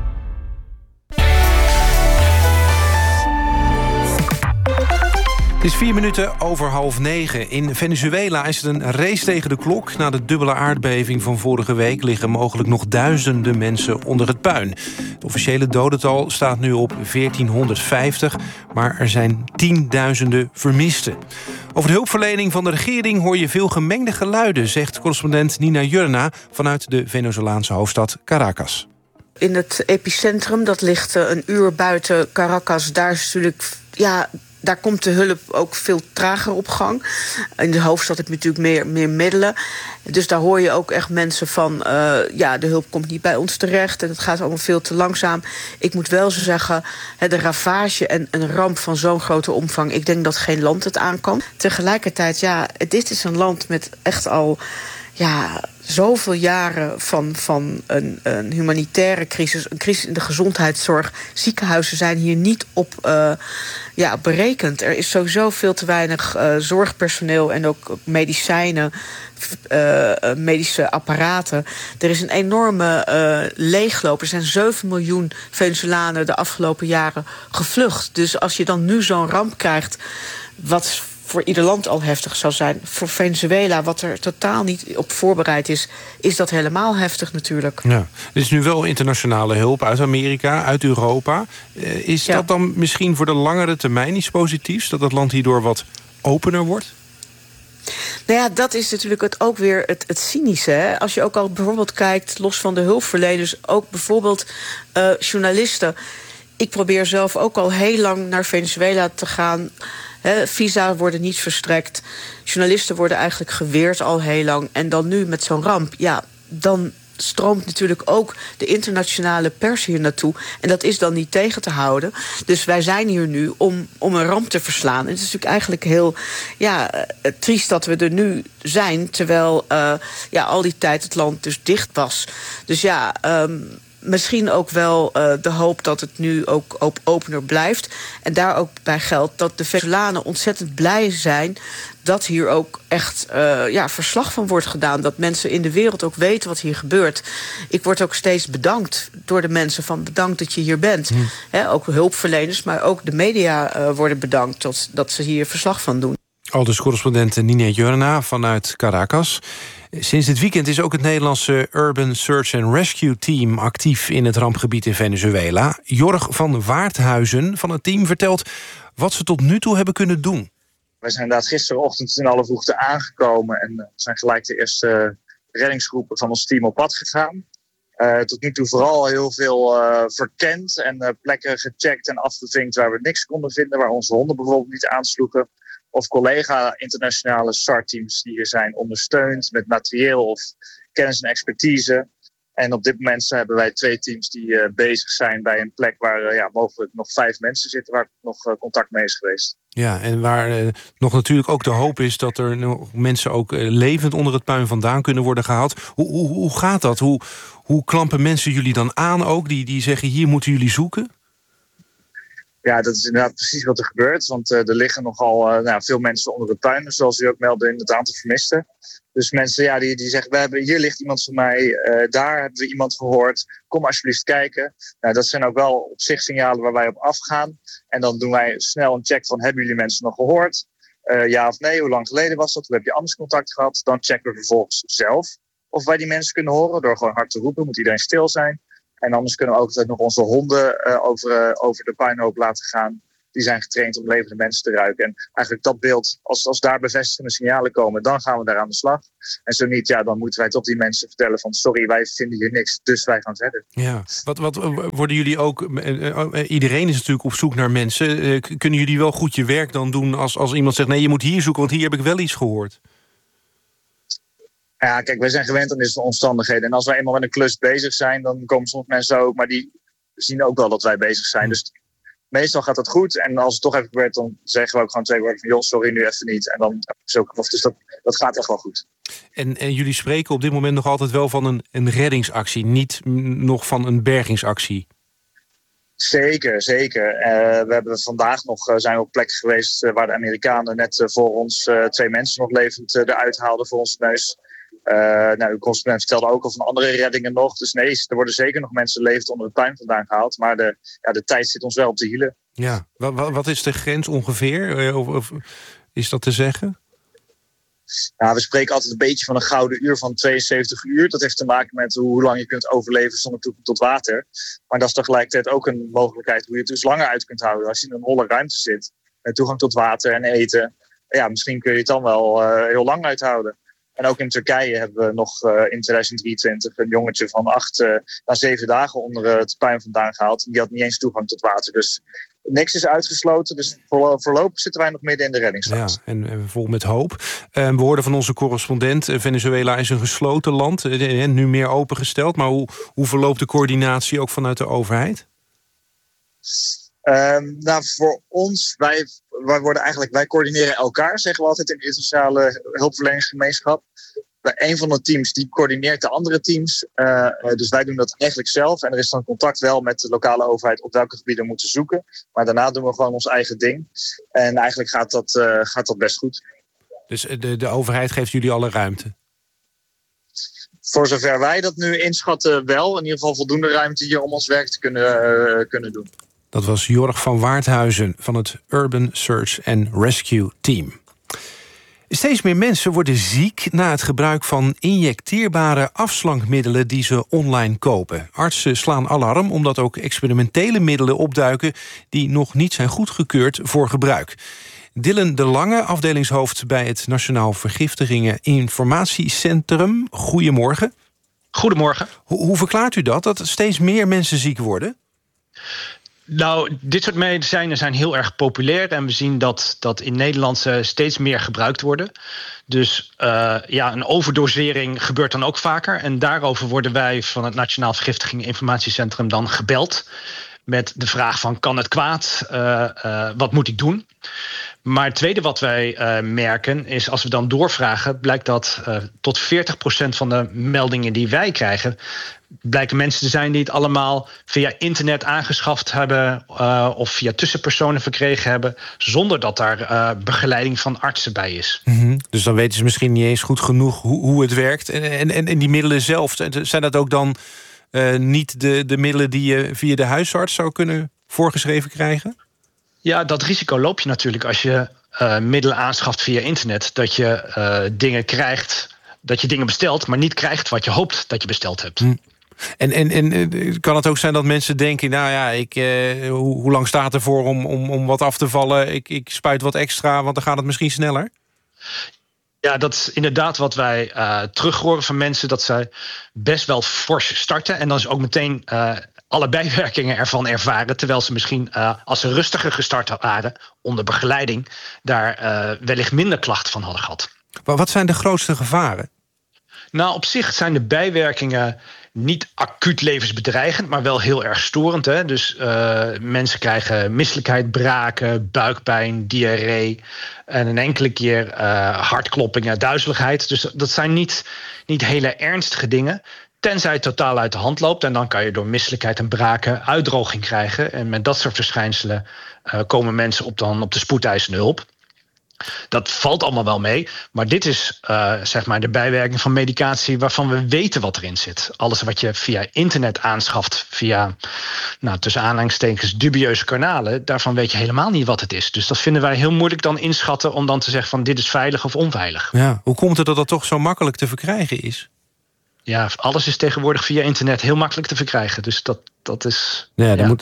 Het is 4 minuten over 8:30. In Venezuela is het een race tegen de klok. Na de dubbele aardbeving van vorige week liggen mogelijk nog duizenden mensen onder het puin. Het officiële dodental staat nu op 1450, maar er zijn tienduizenden vermisten. Over de hulpverlening van de regering hoor je veel gemengde geluiden, zegt correspondent Nina Jurna vanuit de Venezolaanse hoofdstad Caracas. In het epicentrum, dat ligt een uur buiten Caracas, daar is natuurlijk... Daar komt de hulp ook veel trager op gang. In de hoofdstad heb je natuurlijk meer middelen. Dus daar hoor je ook echt mensen van... de hulp komt niet bij ons terecht en het gaat allemaal veel te langzaam. Ik moet wel zo zeggen, de ravage en een ramp van zo'n grote omvang... ik denk dat geen land het aan kan. Tegelijkertijd, dit is een land met echt al... zoveel jaren van een humanitaire crisis, een crisis in de gezondheidszorg. Ziekenhuizen zijn hier niet op berekend. Er is sowieso veel te weinig zorgpersoneel en ook medicijnen, medische apparaten. Er is een enorme leegloop. Er zijn 7 miljoen Venezolanen de afgelopen jaren gevlucht. Dus als je dan nu zo'n ramp krijgt, wat voor ieder land al heftig zou zijn, voor Venezuela, wat er totaal niet op voorbereid is dat helemaal heftig natuurlijk. Ja. Er is nu wel internationale hulp uit Amerika, uit Europa. Is dat dan misschien voor de langere termijn iets positiefs? Dat het land hierdoor wat opener wordt? Nou ja, dat is natuurlijk ook weer het cynische. Hè? Als je ook al bijvoorbeeld kijkt, los van de hulpverleners, ook bijvoorbeeld journalisten. Ik probeer zelf ook al heel lang naar Venezuela te gaan. Visa worden niet verstrekt. Journalisten worden eigenlijk geweerd al heel lang. En dan nu met zo'n ramp, dan stroomt natuurlijk ook de internationale pers hier naartoe. En dat is dan niet tegen te houden. Dus wij zijn hier nu om een ramp te verslaan. En het is natuurlijk eigenlijk heel triest dat we er nu zijn, terwijl al die tijd het land dus dicht was. Dus misschien ook wel de hoop dat het nu ook opener blijft. En daar ook bij geldt dat de Venezolanen ontzettend blij zijn dat hier ook echt verslag van wordt gedaan. Dat mensen in de wereld ook weten wat hier gebeurt. Ik word ook steeds bedankt door de mensen van bedankt dat je hier bent. Ook hulpverleners, maar ook de media worden bedankt dat ze hier verslag van doen. Aldus correspondent Nina Jurna vanuit Caracas. Sinds dit weekend is ook het Nederlandse Urban Search and Rescue Team actief in het rampgebied in Venezuela. Jorg van Waardhuizen van het team vertelt wat ze tot nu toe hebben kunnen doen. We zijn inderdaad gisterochtend in alle vroegte aangekomen en zijn gelijk de eerste reddingsgroepen van ons team op pad gegaan. Tot nu toe vooral heel veel verkend en plekken gecheckt en afgevinkt waar we niks konden vinden, waar onze honden bijvoorbeeld niet aansloegen. Of collega internationale SAR-teams die hier zijn ondersteund met materieel of kennis en expertise. En op dit moment hebben wij 2 teams die bezig zijn bij een plek waar mogelijk nog 5 mensen zitten waar nog contact mee is geweest. Ja, en waar nog natuurlijk ook de hoop is dat er nog mensen ook levend onder het puin vandaan kunnen worden gehaald. Hoe gaat dat? Hoe klampen mensen jullie dan aan ook? Die zeggen, hier moeten jullie zoeken? Ja, dat is inderdaad precies wat er gebeurt. Want er liggen nogal veel mensen onder het puin, zoals u ook meldde in het aantal vermisten. Dus mensen die zeggen, hier ligt iemand van mij, daar hebben we iemand gehoord. Kom alsjeblieft kijken. Nou, dat zijn ook wel op zich signalen waar wij op afgaan. En dan doen wij snel een check van, hebben jullie mensen nog gehoord? Ja of nee, hoe lang geleden was dat? Hoe heb je anders contact gehad? Dan checken we vervolgens zelf of wij die mensen kunnen horen. Door gewoon hard te roepen, moet iedereen stil zijn. En anders kunnen we ook altijd nog onze honden over de puinhoop laten gaan. Die zijn getraind om levende mensen te ruiken. En eigenlijk dat beeld, als daar bevestigende signalen komen, dan gaan we daar aan de slag. En zo niet, dan moeten wij tot die mensen vertellen van, sorry, wij vinden hier niks, dus wij gaan verder. Ja, wat worden jullie ook, iedereen is natuurlijk op zoek naar mensen. Kunnen jullie wel goed je werk dan doen als iemand zegt, nee, je moet hier zoeken, want hier heb ik wel iets gehoord? Ja, kijk, wij zijn gewend aan deze omstandigheden. En als wij eenmaal met een klus bezig zijn, dan komen soms mensen ook, maar die zien ook wel dat wij bezig zijn. Dus meestal gaat dat goed. En als het toch even gebeurt, dan zeggen we ook gewoon 2 woorden van, joh, sorry, nu even niet. En dan is ook, dus dat gaat echt wel goed. En jullie spreken op dit moment nog altijd wel van een reddingsactie, niet nog van een bergingsactie? Zeker. We hebben vandaag nog zijn we op plekken geweest waar de Amerikanen net voor ons 2 mensen nog levend eruit haalden voor ons neus. Uw correspondent vertelde ook al van andere reddingen nog. Dus nee, er worden zeker nog mensen levend onder het puin vandaan gehaald. Maar de tijd zit ons wel op de hielen. Ja, wat is de grens ongeveer? Of is dat te zeggen? Nou, we spreken altijd een beetje van een gouden uur van 72 uur. Dat heeft te maken met hoe lang je kunt overleven zonder toegang tot water. Maar dat is tegelijkertijd ook een mogelijkheid hoe je het dus langer uit kunt houden. Als je in een holle ruimte zit met toegang tot water en eten. Ja, misschien kun je het dan wel heel lang uithouden. En ook in Turkije hebben we nog in 2023 een jongetje van 8 na 7 dagen onder het puin vandaan gehaald. Die had niet eens toegang tot water. Dus niks is uitgesloten. Dus voorlopig zitten wij nog midden in de reddingsfase. Ja, en vol met hoop. We hoorden van onze correspondent, Venezuela is een gesloten land. Nu meer opengesteld. Maar hoe verloopt de coördinatie ook vanuit de overheid? Voor ons, wij coördineren elkaar, zeggen we altijd in de internationale hulpverleningsgemeenschap. Een van de teams die coördineert de andere teams. Dus wij doen dat eigenlijk zelf. En er is dan contact wel met de lokale overheid op welke gebieden we moeten zoeken. Maar daarna doen we gewoon ons eigen ding. En eigenlijk gaat dat best goed. Dus de overheid geeft jullie alle ruimte? Voor zover wij dat nu inschatten wel. In ieder geval voldoende ruimte hier om ons werk te kunnen doen. Dat was Jorg van Waardhuizen van het Urban Search and Rescue Team. Steeds meer mensen worden ziek na het gebruik van injecteerbare afslankmiddelen die ze online kopen. Artsen slaan alarm omdat ook experimentele middelen opduiken die nog niet zijn goedgekeurd voor gebruik. Dylan de Lange, afdelingshoofd bij het Nationaal Vergiftigingen Informatiecentrum. Goedemorgen. Goedemorgen. Hoe verklaart u dat steeds meer mensen ziek worden? Nou, dit soort medicijnen zijn heel erg populair en we zien dat in Nederland ze steeds meer gebruikt worden. Dus een overdosering gebeurt dan ook vaker. En daarover worden wij van het Nationaal Vergiftigingen Informatiecentrum dan gebeld met de vraag van, kan het kwaad? Wat moet ik doen? Maar het tweede wat wij merken is, als we dan doorvragen, blijkt dat tot 40% van de meldingen die wij krijgen, blijken mensen te zijn die het allemaal via internet aangeschaft hebben of via tussenpersonen verkregen hebben, zonder dat daar begeleiding van artsen bij is. Mm-hmm. Dus dan weten ze misschien niet eens goed genoeg hoe het werkt. En die middelen zelf, zijn dat ook dan niet de middelen die je via de huisarts zou kunnen voorgeschreven krijgen? Ja, dat risico loop je natuurlijk als je middelen aanschaft via internet. Dat je dingen krijgt, dat je dingen bestelt, maar niet krijgt wat je hoopt dat je besteld hebt. En kan het ook zijn dat mensen denken, nou ja, hoe lang staat ervoor om wat af te vallen? Ik spuit wat extra, want dan gaat het misschien sneller? Ja, dat is inderdaad wat wij terug horen van mensen, dat zij best wel fors starten en dan is ook meteen alle bijwerkingen ervan ervaren, terwijl ze misschien als ze rustiger gestart waren onder begeleiding daar wellicht minder klachten van hadden gehad. Maar wat zijn de grootste gevaren? Nou, op zich zijn de bijwerkingen niet acuut levensbedreigend, maar wel heel erg storend. Hè? Dus mensen krijgen misselijkheid, braken, buikpijn, diarree en een enkele keer hartkloppingen, duizeligheid. Dus dat zijn niet hele ernstige dingen. Tenzij het totaal uit de hand loopt. En dan kan je door misselijkheid en braken uitdroging krijgen. En met dat soort verschijnselen komen mensen op de spoedeisende hulp. Dat valt allemaal wel mee. Maar dit is zeg maar de bijwerking van medicatie waarvan we weten wat erin zit. Alles wat je via internet aanschaft, via tussen aanhalingstekens dubieuze kanalen, daarvan weet je helemaal niet wat het is. Dus dat vinden wij heel moeilijk dan inschatten om dan te zeggen van dit is veilig of onveilig. Ja, hoe komt het dat toch zo makkelijk te verkrijgen is? Ja, alles is tegenwoordig via internet heel makkelijk te verkrijgen. Dus dat is...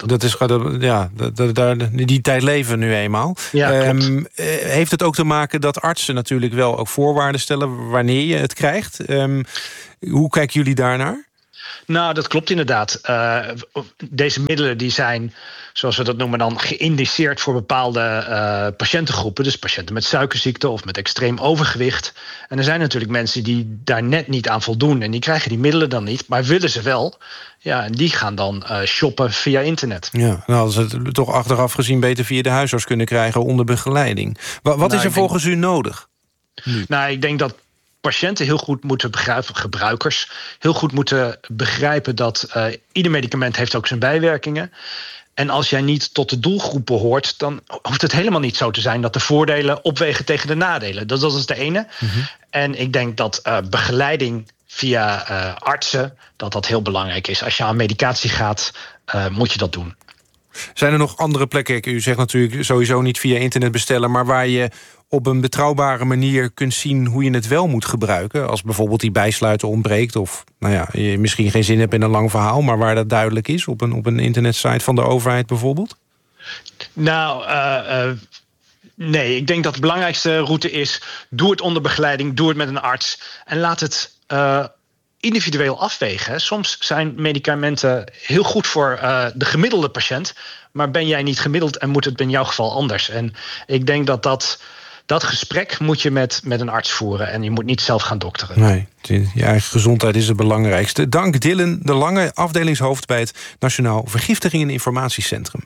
Die tijd leven we nu eenmaal. Ja, heeft het ook te maken dat artsen natuurlijk wel ook voorwaarden stellen wanneer je het krijgt? Hoe kijken jullie daarnaar? Nou, dat klopt inderdaad. Deze middelen die zijn, zoals we dat noemen dan, geïndiceerd voor bepaalde patiëntengroepen. Dus patiënten met suikerziekte of met extreem overgewicht. En er zijn natuurlijk mensen die daar net niet aan voldoen. En die krijgen die middelen dan niet, maar willen ze wel. Ja, en die gaan dan shoppen via internet. Ja, nou, als het toch achteraf gezien beter via de huisarts kunnen krijgen onder begeleiding. Wat is er volgens u nodig? Nou, ik denk dat patiënten heel goed moeten begrijpen, gebruikers heel goed moeten begrijpen dat ieder medicament heeft ook zijn bijwerkingen. En als jij niet tot de doelgroep behoort, dan hoeft het helemaal niet zo te zijn dat de voordelen opwegen tegen de nadelen. Dat is de ene. Mm-hmm. En ik denk dat begeleiding via artsen, dat heel belangrijk is. Als je aan medicatie gaat, moet je dat doen. Zijn er nog andere plekken? U zegt natuurlijk sowieso niet via internet bestellen, maar waar je op een betrouwbare manier kunt zien hoe je het wel moet gebruiken. Als bijvoorbeeld die bijsluiter ontbreekt of je misschien geen zin hebt in een lang verhaal, maar waar dat duidelijk is op een internetsite van de overheid bijvoorbeeld? Nou, nee. Ik denk dat de belangrijkste route is, doe het onder begeleiding, doe het met een arts en laat het individueel afwegen. Soms zijn medicamenten heel goed voor de gemiddelde patiënt, maar ben jij niet gemiddeld en moet het in jouw geval anders. En ik denk dat gesprek moet je met een arts voeren en je moet niet zelf gaan dokteren. Nee, je eigen gezondheid is het belangrijkste. Dank Dylan de Lange, afdelingshoofd bij het Nationaal Vergiftiging en Informatiecentrum.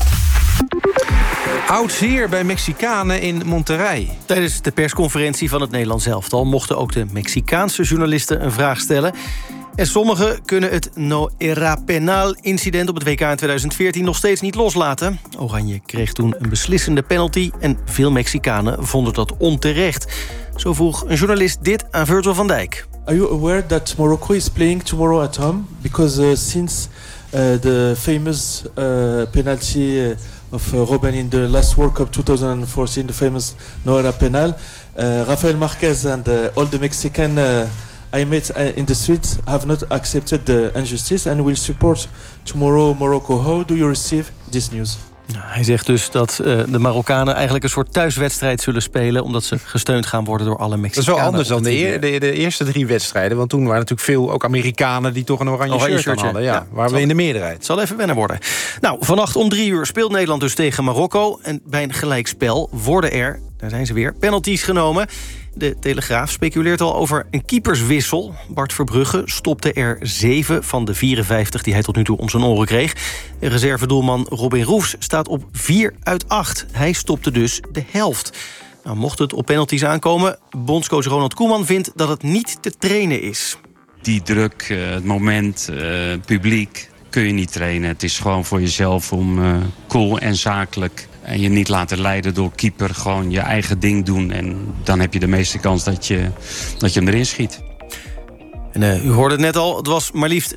Oud zeer bij Mexicanen in Monterrey. Tijdens de persconferentie van het Nederlands elftal mochten ook de Mexicaanse journalisten een vraag stellen. En sommigen kunnen het No Era Penal incident op het WK in 2014 nog steeds niet loslaten. Oranje kreeg toen een beslissende penalty en veel Mexicanen vonden dat onterecht. Zo vroeg een journalist dit aan Virgil van Dijk. Are you aware that Morocco is playing tomorrow at home? Because since the famous penalty of Robben in the last World Cup 2014, the famous No Era Penal, Rafael Marquez and all the Mexican I met in the streets have not accepted the injustice and will support tomorrow Morocco. How do you receive this news? Hij zegt dus dat de Marokkanen eigenlijk een soort thuiswedstrijd zullen spelen, omdat ze gesteund gaan worden door alle Mexicanen. Dat is wel anders dan de eerste 3 wedstrijden. Want toen waren natuurlijk veel ook Amerikanen die toch een oranje shirt hadden. Ja, waren we in de meerderheid. Het zal even wennen worden. Nou, vannacht om 3 uur speelt Nederland dus tegen Marokko. En bij een gelijkspel worden er, daar zijn ze weer, penalties genomen. De Telegraaf speculeert al over een keeperswissel. Bart Verbrugge stopte er 7 van de 54 die hij tot nu toe om zijn oren kreeg. Reservedoelman Robin Roefs staat op 4 uit 8. Hij stopte dus de helft. Nou, mocht het op penalties aankomen, bondscoach Ronald Koeman vindt dat het niet te trainen is. Die druk, het moment, publiek kun je niet trainen. Het is gewoon voor jezelf om cool en zakelijk en je niet laten leiden door keeper. Gewoon je eigen ding doen. En dan heb je de meeste kans dat je hem erin schiet. En u hoorde het net al, het was maar liefst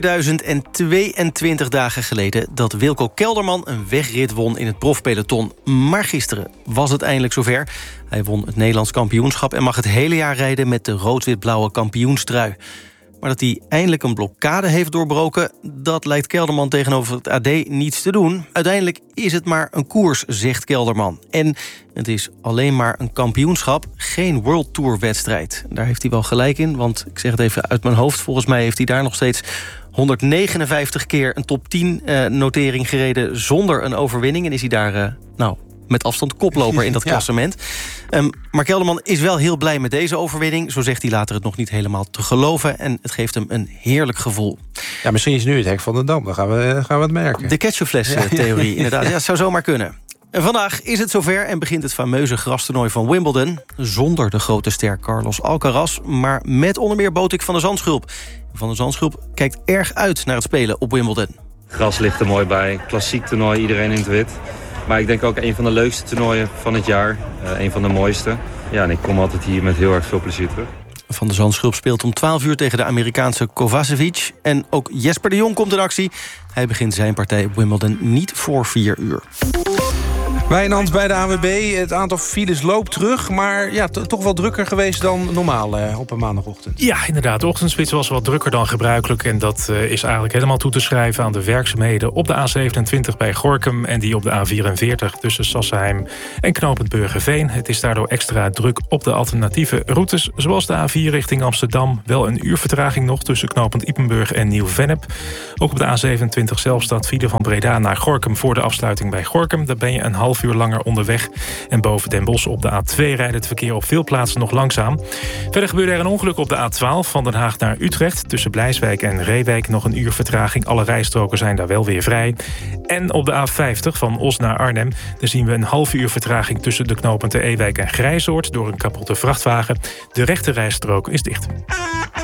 4022 dagen geleden dat Wilco Kelderman een wegrit won in het profpeloton. Maar gisteren was het eindelijk zover. Hij won het Nederlands kampioenschap en mag het hele jaar rijden met de rood-wit-blauwe kampioenstrui. Maar dat hij eindelijk een blokkade heeft doorbroken, dat lijkt Kelderman tegenover het AD niets te doen. Uiteindelijk is het maar een koers, zegt Kelderman. En het is alleen maar een kampioenschap, geen World Tour wedstrijd. Daar heeft hij wel gelijk in, want ik zeg het even uit mijn hoofd. Volgens mij heeft hij daar nog steeds 159 keer een top 10 notering gereden zonder een overwinning. En is hij daar met afstand koploper in dat klassement. Maar Kelderman is wel heel blij met deze overwinning. Zo zegt hij later het nog niet helemaal te geloven. En het geeft hem een heerlijk gevoel. Ja, misschien is nu het hek van de Dam. Dan gaan we het merken. De ketchupfles-theorie, inderdaad. Ja, het zou zomaar kunnen. En vandaag is het zover en begint het fameuze grastoernooi van Wimbledon. Zonder de grote ster Carlos Alcaraz, maar met onder meer Botik van der Zandschulp. Van der Zandschulp kijkt erg uit naar het spelen op Wimbledon. Gras ligt er mooi bij. Klassiek toernooi, iedereen in het wit. Maar ik denk ook een van de leukste toernooien van het jaar. Een van de mooiste. Ja, en ik kom altijd hier met heel erg veel plezier terug. Van der Zandschulp speelt om 12 uur tegen de Amerikaanse Kovacevic. En ook Jesper de Jong komt in actie. Hij begint zijn partij op Wimbledon niet voor 4 uur. Wijnand bij de ANWB. Het aantal files loopt terug, maar ja, toch wel drukker geweest dan normaal op een maandagochtend. Ja, inderdaad. De ochtendspits was wat drukker dan gebruikelijk. En dat is eigenlijk helemaal toe te schrijven aan de werkzaamheden op de A27 bij Gorinchem en die op de A44 tussen Sassenheim en knooppunt Burgerveen. Het is daardoor extra druk op de alternatieve routes, zoals de A4 richting Amsterdam. Wel een uur vertraging nog tussen knooppunt Ypenburg en Nieuw-Vennep. Ook op de A27 zelf staat file van Breda naar Gorinchem voor de afsluiting bij Gorinchem. Daar ben je een half uur langer onderweg. En boven Den Bosch op de A2 rijdt het verkeer op veel plaatsen nog langzaam. Verder gebeurde er een ongeluk op de A12 van Den Haag naar Utrecht. Tussen Blijswijk en Reewijk nog een uur vertraging. Alle rijstroken zijn daar wel weer vrij. En op de A50 van Os naar Arnhem. Daar zien we een half uur vertraging tussen de knooppunten Ewijk en Grijzoord door een kapotte vrachtwagen. De rechte rijstrook is dicht.